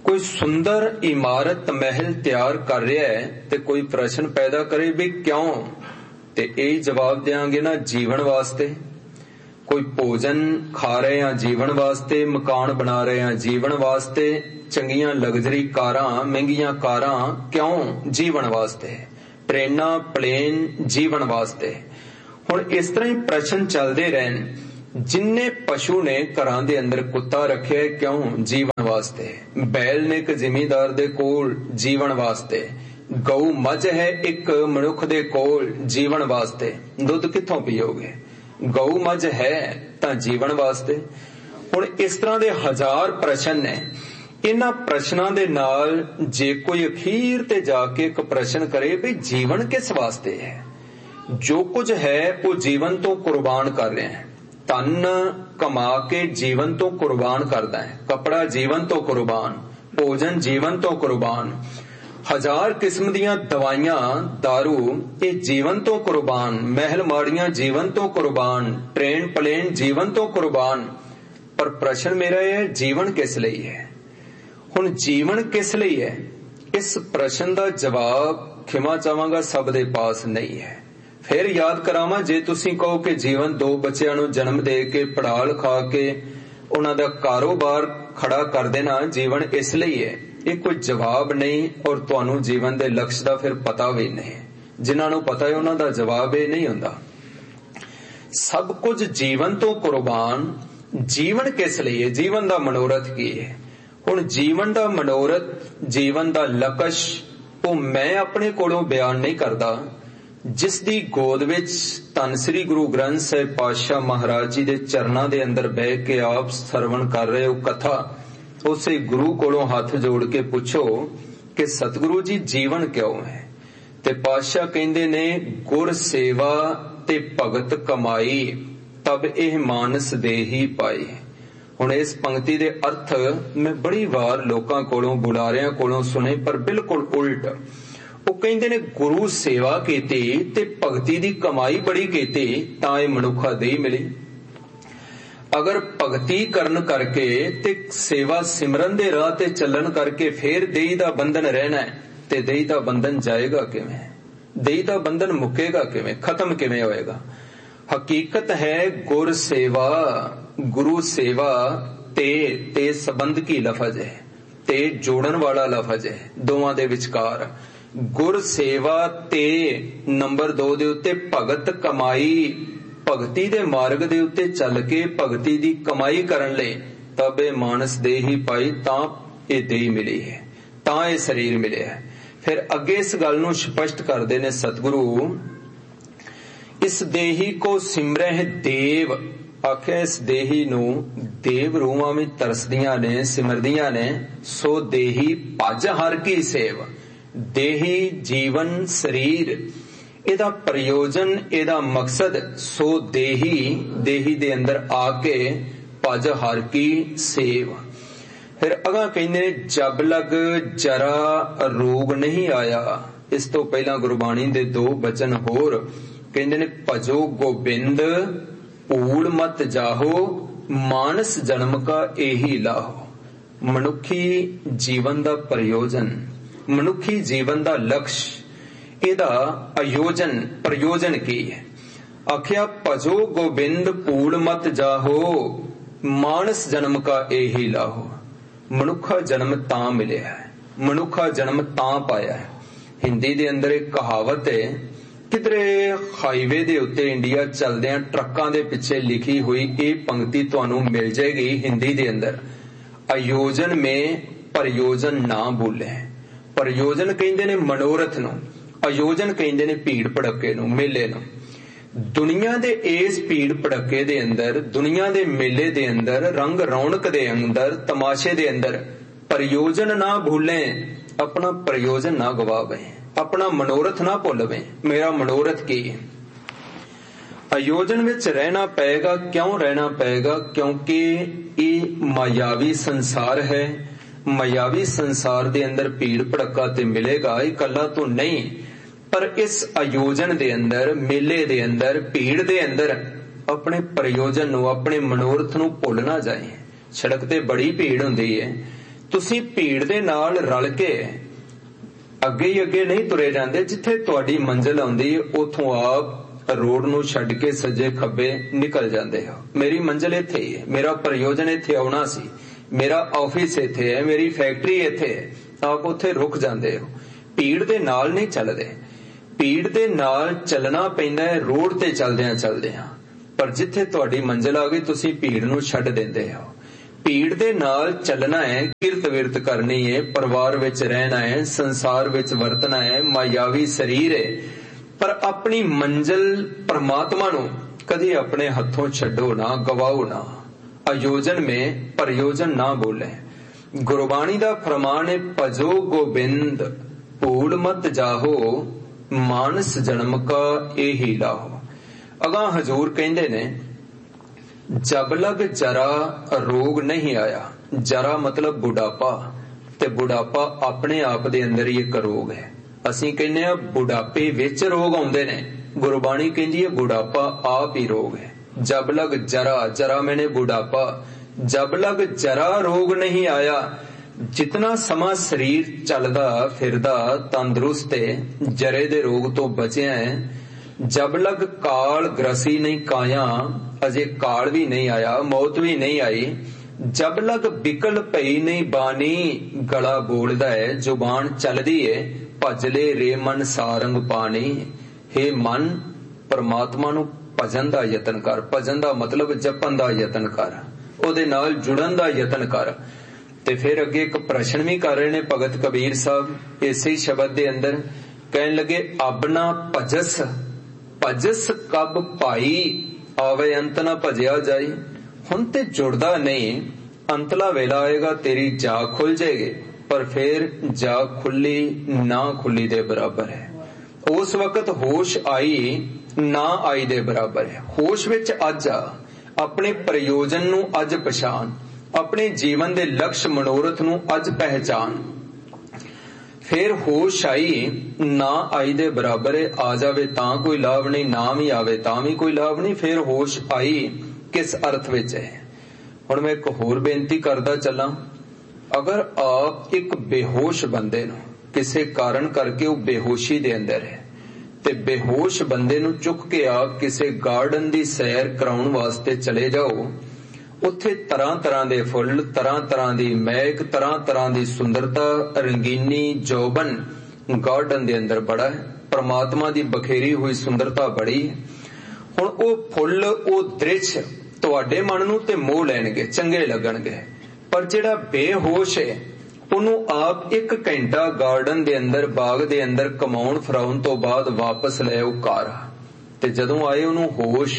A: कोई सुंदर इमारत महल तैयार कर रहा है ते कोई प्रश्न पैदा करे भी क्यों, ते यही जवाब देंगे ना, जीवन वास्ते। कोई भोजन खा रहे हैं जीवन वास्ते, मकान बना रहे हैं जीवन वास्ते, चंगियां लग्जरी कारां महंगियां कारां क्यों, जीवन वास्ते। ट्रेना प्लेन जीवन वास्ते। हुण इस तरह ही प्रश्न चलते रहन। जिन्ने पशु ने घरां दे अंदर कुत्ता रखे क्यों, जीवन वास्ते। बैल ने एक जिमीदार दे कोल जीवन वास्ते। गऊ मझ है एक मनुख दे कोल जीवन वास्ते। दुध कित्थों पीओगे, गऊ मझ है तां जीवन वास्ते। हुण इस तरह दे हजार प्रश्न ने। इन्हां प्रश्नां दे नाल जे कोई अखीर ते जाके एक प्रश्न करे भी जीवन किस वास्ते है, जो कुछ है वो जीवन तो कुर्बान कर रहे हैं। धन कमा के जीवन तो कुर्बान करता है, कपड़ा जीवन तो कुर्बान, भोजन जीवन तो कुर्बान, हजार किस्म दियां दवाइयां दारू ये जीवन तो कुर्बान, महल माड़ियां जीवन तो कुर्बान, ट्रेन प्लेन जीवन तो कुर्बान। पर प्रश्न मेरा है, जीवन किस लिए है? हुण जीवन किस लिए है, इस प्रश्न का जवाब खिमा चाहांगा सब दे पास नहीं है। फिर याद करावां, जे तुसीं कहो कि जीवन दो बच्चों नूं जन्म दे के पढ़ा लिखा के उन्हां दा कारोबार खड़ा कर देना जीवन इस लिए है, ये कोई जवाब नहीं। और तुहानूं जीवन दे लक्ष्य दा फिर पता भी नहीं। जिन्हां नूं पता है उन्हां दा जवाब ये नहीं हुंदा। सब कुछ जीवन तो कुर्बान, जीवन किस लिए, जीवन दा मनोरथ की है? हुण जीवन दा मनोरथ, जीवन दा लक्ष्य वो मैं अपने कोलों बयान नहीं करदा। जिस दी गोद विच धन श्री गुरु ग्रंथ साहिब पातशाह महाराज जी दे चरनां दे अंदर बह के आप सरवण कर रहे हो कथा, उसे गुरु कोलों हाथ जोड़ के पूछो कि सतगुरु जी जीवन क्यों है? ते पातशाह कहंदे ने, गुर सेवा ते भगत कमाई तब एह मानस देही पाई। हुण इस पंक्ति दे अर्थ मैं बड़ी वार लोकां कोलों बुलारियां कोलों सुने, पर बिल्कुल उल्ट। वो कहंदे ने गुरु सेवा कीती ते भगती दी कमाई बड़ी कीती तां इह मनुखा देही मिली। अगर भगती करन करके ते सेवा सिमरन दे राह ते चलन करके फिर देही दा बंधन रहना है, ते देही दा बंधन जाएगा किवें? देही दा बंधन मुकेगा किवें, खत्म किवें होएगा? हकीकत है गुर सेवा, गुरु सेवा ते ते संबंध की लफज है, ते जोड़न वाला लफज है दोवां दे विचकार। गुर सेवा ते नंबर दो दे उत्ते भगत कमाई, भगती दे मार्ग दे उत्ते चल के भगती दी कमाई करन ले तब ए मानस देही पाई, तां ए देही मिली है, तां ए शरीर मिले है। फिर अगे इस गल नूं स्पष्ट करदे ने सतगुरु, इस देही को सिमरह देव। आखे इस देही नूं देव रूहां में तरसदियां ने, सिमरदियां ने। सो देही भज हर की सेव। देही जीवन शरीर एदा प्रयोजन, एदा मकसद, सो देही देही दे अंदर आके भज हर की सेव। फिर अगा कहने, जब लग जरा रोग नहीं आया। इस तो पहला गुरबाणी दे दो बचन होर कहंदे ने, भजो गोबिंद भूल मत जाहो, मानस जन्म का एही लाहो। मनुखी जीवन दा प्रयोजन, मनुखी जीवन दा लक्ष्य, एदा आयोजन प्रयोजन की है। आख्या भजो गोबिंद भूल मत जाहो, मानस जन्म का एही लाहो। मनुखा जन्म तां मिलिया है, मनुखा जन्म तां पाया है। हिंदी दे अंदर एक कहावत है, किधरे हाईवे दे उत्ते इंडिया चलदियां ट्रक्कां दे पिछे लिखी हुई ये पंक्ति तुहानू मिल जाएगी हिंदी दे अंदर, आयोजन में प्रयोजन ना भूले। प्रयोजन कहंदे ने मनोरथ नू, आयोजन कहंदे ने भीड़ भड़के नू, मेले नू। दुनिया दे इस भीड़ भड़के दे अंदर, दुनिया दे मेले दे अंदर, रंग रौनक दे अंदर, तमाशे दे अंदर प्रयोजन ना भूलें, अपना प्रयोजन ना गवावें, अपना मनोरथ ना भुलवें। मेरा मनोरथ की है? आयोजन विच रहना पएगा। क्यों रहना पएगा? क्योंकि ये मायावी संसार है। मायावी संसार दे अंदर भीड़ भड़का ते मिलेगा, इकल्ला तो नहीं, पर इस आयोजन दे अंदर, मेले दे अंदर, भीड़ दे अंदर अपने प्रयोजन नू, अपने मनोरथ नू भुल ना जाए। सड़क ते बड़ी भीड़ हुंदी है, ਤੁਸੀਂ ਭੀੜ ਦੇ ਨਾਲ ਰਲ ਕੇ ਅੱਗੇ ਹੀ ਅੱਗੇ ਨਹੀਂ ਤੁਰੇ ਜਾਂਦੇ। ਜਿੱਥੇ ਤੁਹਾਡੀ ਮੰਜ਼ਿਲ ਆਉਂਦੀ ਉੱਥੋਂ ਆਪ ਰੋਡ ਨੂੰ ਛੱਡ ਕੇ ਸੱਜੇ ਖੱਬੇ ਨਿਕਲ ਜਾਂਦੇ ਹੋ। ਮੇਰੀ ਮੰਜ਼ਿਲ ਇੱਥੇ ਹੀ ਹੈ, ਮੇਰਾ ਪ੍ਰਯੋਜਨ ਇੱਥੇ ਆਉਣਾ ਸੀ, ਮੇਰਾ ਆਫਿਸ ਇੱਥੇ ਹੈ, ਮੇਰੀ ਫੈਕਟਰੀ ਇੱਥੇ ਹੈ, ਆਪ ਉੱਥੇ ਰੁਕ ਜਾਂਦੇ ਹੋ। ਭੀੜ ਦੇ ਨਾਲ ਨਹੀਂ ਚੱਲਦੇ। ਭੀੜ ਦੇ ਨਾਲ ਚੱਲਣਾ ਪੈਂਦਾ ਹੈ ਰੋਡ ਤੇ ਚੱਲਦਿਆਂ ਚੱਲਦਿਆਂ, ਪਰ ਜਿੱਥੇ ਤੁਹਾਡੀ ਮੰਜ਼ਿਲ ਆ ਗਈ ਤੁਸੀਂ ਭੀੜ ਨੂੰ ਛੱਡ ਦਿੰਦੇ ਹੋ। ਭੀੜ ਦੇ ਨਾਲ ਚੱਲਣਾ ਹੈ, ਕਿਰਤ ਵਿਰਤ ਕਰਨੀ ਹੈ, ਪਰਿਵਾਰ ਵਿੱਚ ਰਹਿਣਾ ਹੈ, ਸੰਸਾਰ ਵਿੱਚ ਵਰਤਣਾ ਹੈ, ਮਾਇਆਵੀ ਸਰੀਰ ਹੈ, ਪਰ ਆਪਣੀ ਮੰਜ਼ਿਲ ਪਰਮਾਤਮਾ ਨੂੰ ਕਦੀ ਆਪਣੇ ਹੱਥੋਂ ਛੱਡੋ ਨਾ, ਗਵਾਓ ਨਾ। ਆਯੋਜਨ ਮੇਂ ਪ੍ਰਯੋਜਨ ਨਾ ਬੋਲੇ। ਗੁਰਬਾਣੀ ਦਾ ਫਰਮਾਨ ਹੈ, ਭਜੋ ਗੋਬਿੰਦ ਭੂਲ ਮਤ ਜਾਹੋ, ਮਾਨਸ ਜਨਮ ਕਾ ਇਹੀ ਲਾਹੋ। ਅਗਾਂਹ ਹਜ਼ੂਰ ਕਹਿੰਦੇ ਨੇ, ਜਬ ਲਗ ਜਰਾ ਰੋਗ ਨਹੀਂ ਆਇਆ। ਜਰਾ ਮਤਲਬ ਬੁਢਾਪਾ, ਤੇ ਬੁਢਾਪਾ ਆਪਣੇ ਆਪ ਦੇ ਅੰਦਰ ਹੀ ਇੱਕ ਰੋਗ ਹੈ। ਅਸੀਂ ਕਹਿੰਦੇ ਆ ਬੁਢਾਪੇ ਵਿੱਚ ਰੋਗ ਆਉਂਦੇ ਨੇ, ਗੁਰਬਾਣੀ ਕਹਿੰਦੀ ਹੈ ਬੁਢਾਪਾ ਆਪ ਹੀ ਰੋਗ ਹੈ। ਜਬ ਲਗ ਜਰਾ, ਜਰਾ ਮੈਨੇ ਬੁਢਾਪਾ, ਜਬ ਲਗ ਜਰਾ ਰੋਗ ਨਹੀਂ ਆਇਆ। ਜਿਤਨਾ ਸਮਾਂ ਸਰੀਰ ਚੱਲਦਾ ਫਿਰਦਾ ਤੰਦਰੁਸਤ ਹੈ, ਜਰੇ ਦੇ ਰੋਗ ਤੋਂ ਬਚਿਆ ਹੈ। ਜਬ ਲਗ ਕਾਲ ਗ੍ਰਸੀ ਨਹੀਂ ਕਾਇਆ, ਅਜੇ ਕਾਲ ਵੀ ਨਹੀਂ ਆਇਆ, ਮੌਤ ਵੀ ਨਹੀਂ ਆਈ। ਜਬ ਲਗ ਬਿਕਲ ਪਈ ਨਹੀਂ ਬਾਣੀ, ਗਲਾ ਬੋਲਦਾ ਹੈ, ਜ਼ੁਬਾਨ ਚੱਲਦੀ ਹੈ, ਭਜ ਲੈ ਰੇ ਮਨ ਸਾਰੰਗ ਪਾਣੀ। ਹੇ ਮਨ, ਪਰਮਾਤਮਾ ਨੂੰ ਭਜਨ ਦਾ ਯਤਨ ਕਰ। ਭਜਨ ਦਾ ਮਤਲਬ ਜਪਣ ਦਾ ਯਤਨ ਕਰ, ਉਹਦੇ ਨਾਲ ਜੁੜਨ ਦਾ ਯਤਨ ਕਰ। ਤੇ ਫਿਰ ਅੱਗੇ ਇੱਕ ਪ੍ਰਸ਼ਨ ਵੀ ਕਰ ਰਹੇ ਨੇ ਭਗਤ ਕਬੀਰ ਸਾਹਿਬ ਇਸੇ ਹੀ ਸ਼ਬਦ ਦੇ ਅੰਦਰ, ਕਹਿਣ ਲੱਗੇ ਅਬਨਾ ਭਜਸ, ਭਜਸ ਕਬ ਭਾਈ, ਆਵੇ ਅੰਤ ਨਾ ਭਜਿਆ ਜਾਈ। ਹੁਣ ਤੇ ਜੁੜਦਾ ਨਹੀਂ, ਅੰਤਲਾ ਵੇਲਾ ਆਏਗਾ ਤੇਰੀ ਜਾਗ ਖੁੱਲ ਜਾਏਗੀ, ਪਰ ਫਿਰ ਜਾਗ ਖੁੱਲੀ ਨਾ ਖੁੱਲੀ ਦੇ ਬਰਾਬਰ ਹੈ। ਉਸ ਵਕਤ ਹੋਸ਼ ਆਈ ਨਾ ਆਈ ਦੇ ਬਰਾਬਰ ਹੈ। ਹੋਸ਼ ਵਿੱਚ ਅੱਜ ਆ, ਆਪਣੇ ਪ੍ਰਯੋਜਨ ਨੂੰ ਅੱਜ ਪਛਾਣ, ਆਪਣੇ ਜੀਵਨ ਦੇ ਲਕਸ਼ ਮਨੋਰਥ ਨੂੰ ਅੱਜ ਪਹਿਚਾਨ। ਫਿਰ ਹੋਸ਼ ਆਈ ਨਾ ਆਈ ਦੇ ਬਰਾਬਰ ਹੈ। ਆ ਜਾਵੇ ਤਾਂ ਕੋਈ ਲਾਭ ਨਹੀਂ, ਨਾ ਵੀ ਆਵੇ ਤਾਂ ਵੀ ਕੋਈ ਲਾਭ ਨਹੀਂ। ਫਿਰ ਹੋਸ਼ ਆਈ ਕਿਸ ਅਰਥ ਵਿੱਚ ਹੈ। ਹੁਣ ਮੈਂ ਇੱਕ ਹੋਰ ਬੇਨਤੀ ਕਰਦਾ ਚੱਲਾਂ, ਅਗਰ ਆਪ ਇੱਕ ਬੇਹੋਸ਼ ਬੰਦੇ ਨੂੰ ਕਿਸੇ ਕਾਰਨ ਕਰਕੇ ਉਹ ਬੇਹੋਸ਼ੀ ਦੇ ਅੰਦਰ ਹੈ, ਤੇ ਬੇਹੋਸ਼ ਬੰਦੇ ਨੂੰ ਚੁੱਕ ਕੇ ਆਪ ਕਿਸੇ ਗਾਰਡਨ ਦੀ ਸੈਰ ਕਰਾਉਣ ਵਾਸਤੇ ਚਲੇ ਜਾਓ, ਉੱਥੇ ਤਰ੍ਹਾਂ ਤਰ੍ਹਾਂ ਦੇ ਫੁੱਲ, ਤਰ੍ਹਾਂ ਤਰ੍ਹਾਂ ਦੀ ਮਹਿਕ, ਤਰ੍ਹਾਂ ਤਰ੍ਹਾਂ ਦੀ ਸੁੰਦਰਤਾ, ਰੰਗੀਨੀ ਜੋਬਨ ਗਾਰਡਨ ਦੇ ਅੰਦਰ ਬੜਾ ਹੈ। ਪਰਮਾਤਮਾ ਦੀ ਬਖੇਰੀ ਹੋਈ ਸੁੰਦਰਤਾ ਬੜੀ ਹੈ। ਹੁਣ ਉਹ ਫੁੱਲ, ਉਹ ਦ੍ਰਿਸ਼ ਤੁਹਾਡੇ ਮਨ ਨੂੰ ਤੇ ਮੋਹ ਲੈਣਗੇ, ਚੰਗੇ ਲੱਗਣਗੇ, ਪਰ ਜਿਹੜਾ ਬੇਹੋਸ਼ ਹੈ ਉਹਨੂੰ ਆਪ ਇੱਕ ਘੰਟਾ ਗਾਰਡਨ ਦੇ ਅੰਦਰ, ਬਾਗ ਦੇ ਅੰਦਰ ਕਮਾਉਣ ਫਰਾਉਣ ਤੋਂ ਬਾਅਦ ਵਾਪਸ ਲੈ ਆਓ ਘਰ, ਤੇ ਜਦੋਂ ਆਏ ਉਹਨੂੰ ਹੋਸ਼,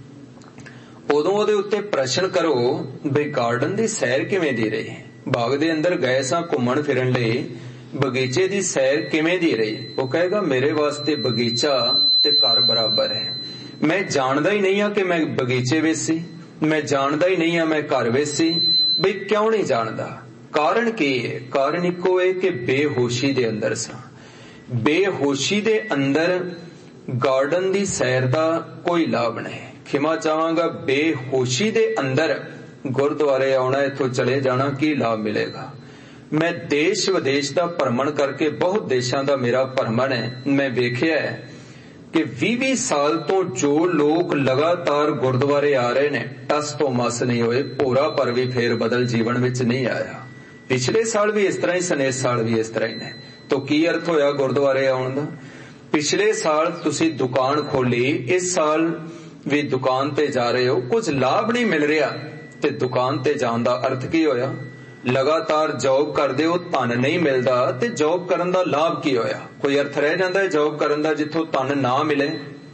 A: ਉਦੋਂ ਉਹਦੇ ਉੱਤੇ ਪ੍ਰਸ਼ਨ ਕਰੋ ਬਈ ਗਾਰਡਨ ਦੀ ਸੈਰ ਕਿਵੇਂ ਦੀ ਰਹੀ, ਬਾਗ ਦੇ ਅੰਦਰ ਗਏ ਸਾਂ ਘੁੰਮਣ ਫਿਰਨ ਲਈ, ਬਗੀਚੇ ਦੀ ਸੈਰ ਕਿਵੇਂ ਦੀ ਰਹੀ। ਉਹ ਕਹੇਗਾ ਮੇਰੇ ਵਾਸਤੇ ਬਗੀਚਾ ਤੇ ਘਰ ਬਰਾਬਰ ਹੈ। ਮੈਂ ਜਾਣਦਾ ਹੀ ਨਹੀਂ ਆ ਕਿ ਮੈਂ ਬਗੀਚੇ ਵਿੱਚ ਸੀ, ਮੈਂ ਜਾਣਦਾ ਹੀ ਨਹੀਂ ਆ ਮੈਂ ਘਰ ਵਿੱਚ ਸੀ। ਬਈ ਕਿਉਂ ਨਹੀਂ ਜਾਣਦਾ? ਕਾਰਨ ਕੀ ਹੈ? ਕਾਰਨ ਇੱਕੋ ਹੈ ਕਿ ਬੇਹੋਸ਼ੀ ਦੇ ਅੰਦਰ ਸਾਂ। ਬੇਹੋਸ਼ੀ ਦੇ ਅੰਦਰ ਗਾਰਡਨ ਦੀ ਸੈਰ ਦਾ ਕੋਈ ਲਾਭ ਨਹੀਂ। ਖਿਮਾ ਚਾਹਾਂਗਾ, ਬੇਹੋਸ਼ੀ ਦੇ ਅੰਦਰ ਗੁਰਦੁਆਰੇ ਆਉਣਾ, ਇੱਥੋਂ ਚਲੇ ਜਾਣਾ, ਕੀ ਲਾਭ ਮਿਲੇਗਾ? ਮੈਂ ਦੇਸ਼ ਵਿਦੇਸ਼ ਦਾ ਭਰਮਣ ਕਰਕੇ, ਬਹੁਤ ਦੇਸ਼ਾਂ ਦਾ ਮੇਰਾ ਭਰਮਣ ਹੈ, ਮੈਂ ਵੇਖਿਆ ਹੈ ਕਿ ਵੀਹ ਵੀਹ ਸਾਲ ਤੋਂ ਜੋ ਲੋਕ ਲਗਾਤਾਰ ਗੁਰਦੁਆਰੇ ਆ ਰਹੇ ਨੇ, ਟਸ ਤੋਂ ਮਸ ਨਹੀਂ ਹੋਏ, ਭੋਰਾ ਪਰ ਵੀ ਫੇਰ ਬਦਲ ਜੀਵਨ ਵਿੱਚ ਨਹੀਂ ਆਇਆ। ਪਿਛਲੇ ਸਾਲ ਵੀ ਇਸ ਤਰ੍ਹਾਂ ਹੀ ਸਨ, ਇਸ ਸਾਲ ਵੀ ਇਸ ਤਰ੍ਹਾਂ ਹੀ ਨੇ। ਤਾਂ ਕੀ ਅਰਥ ਹੋਇਆ ਗੁਰਦੁਆਰੇ ਆਉਣ ਦਾ? ਪਿਛਲੇ ਸਾਲ ਤੁਸੀਂ ਦੁਕਾਨ ਖੋਲੀ, ਇਸ ਸਾਲ ਵੀ ਦੁਕਾਨ ਤੇ ਜਾ ਰਹੇ ਹੋ, ਕੁਝ ਲਾਭ ਨਹੀਂ ਮਿਲ ਰਿਹਾ, ਤੇ ਦੁਕਾਨ ਤੇ ਜਾਣ ਦਾ ਅਰਥ ਕੀ ਹੋਇਆ? ਲਗਾਤਾਰ ਜੌਬ ਕਰਦੇ ਹੋ, ਧਨ ਨਹੀਂ ਮਿਲਦਾ, ਤੇ ਜੌਬ ਕਰਨ ਦਾ ਲਾਭ ਕੀ ਹੋਇਆ? ਕੋਈ ਅਰਥ ਰਹਿ ਜਾਂਦਾ ਹੈ ਜੌਬ ਕਰਨ ਦਾ ਜਿੱਥੋਂ ਧਨ ਨਾ ਮਿਲੇ?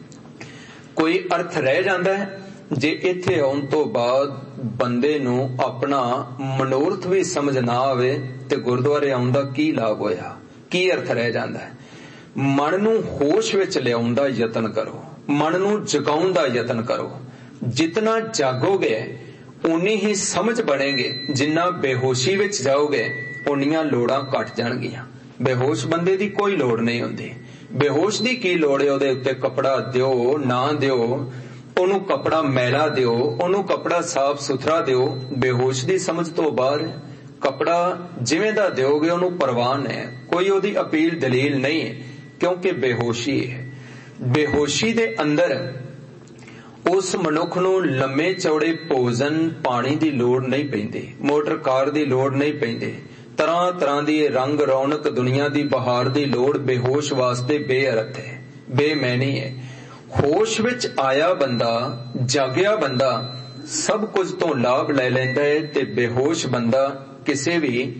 A: ਕੋਈ ਅਰਥ ਰਹਿ ਜਾਂਦਾ ਹੈ? ਜੇ ਇੱਥੇ ਆਉਣ ਤੋਂ ਬਾਅਦ ਬੰਦੇ ਨੂੰ ਆਪਣਾ ਮਨੋਰਥ ਵੀ ਸਮਝ ਨਾ ਆਵੇ, ਤੇ ਗੁਰਦੁਆਰੇ ਆਉਣ ਦਾ ਕੀ ਲਾਭ ਹੋਇਆ? ਕੀ ਅਰਥ ਰਹਿ ਜਾਂਦਾ ਹੈ? ਮਨ ਨੂੰ ਹੋਸ਼ ਵਿੱਚ ਲਿਆਉਣ ਦਾ ਯਤਨ ਕਰੋ, ਮਨ ਨੂੰ ਜਗਾਉਣ ਦਾ ਯਤਨ ਕਰੋ। ਜਿਤਨਾ ਜਾਗੋਗੇ ਉਨੀ ਹੀ ਸਮਝ ਬਣੇਗੇ, ਜਿੰਨਾ ਬੇਹੋਸ਼ੀ ਵਿੱਚ ਜਾਓਗੇ ਉਨੀਆਂ ਲੋੜਾਂ ਘਟ ਜਾਣਗੀਆਂ। ਬੇਹੋਸ਼ ਬੰਦੇ ਦੀ ਕੋਈ ਲੋੜ ਨਹੀਂ ਹੁੰਦੀ। ਬੇਹੋਸ਼ ਦੀ ਕੀ ਲੋੜ ਹੈ? ਉਹਦੇ ਉੱਤੇ ਕੱਪੜਾ ਦਿਓ ਨਾ ਦਿਓ, ਉਹਨੂੰ ਕੱਪੜਾ ਮੈਲਾ ਦਿਓ, ਉਹਨੂੰ ਕੱਪੜਾ ਸਾਫ਼ ਸੁਥਰਾ ਦਿਓ, ਬੇਹੋਸ਼ ਦੀ ਸਮਝ ਤੋਂ ਬਾਹਰ। कपड़ा जिवें दा दिओगे उहनूं परवान है, कोई उहदी अपील दलील नहीं है, क्योंकि बेहोशी है। बेहोशी दे अंदर उस मनुख नूं लम्मे चौड़े भोजन पानी की लोड़ नहीं पैंदी, मोटर कार की लोड़ नहीं पैंदी, तरह तरह की रंग रौनक दुनिया की बहार की लोड़ बेहोश वास्ते बेअर्थ है, बेमैनी है। होश विच आया बंदा, जागिया बंदा सब कुछ तो लाभ ले लैंदा है, ते बेहोश बंदा किसी भी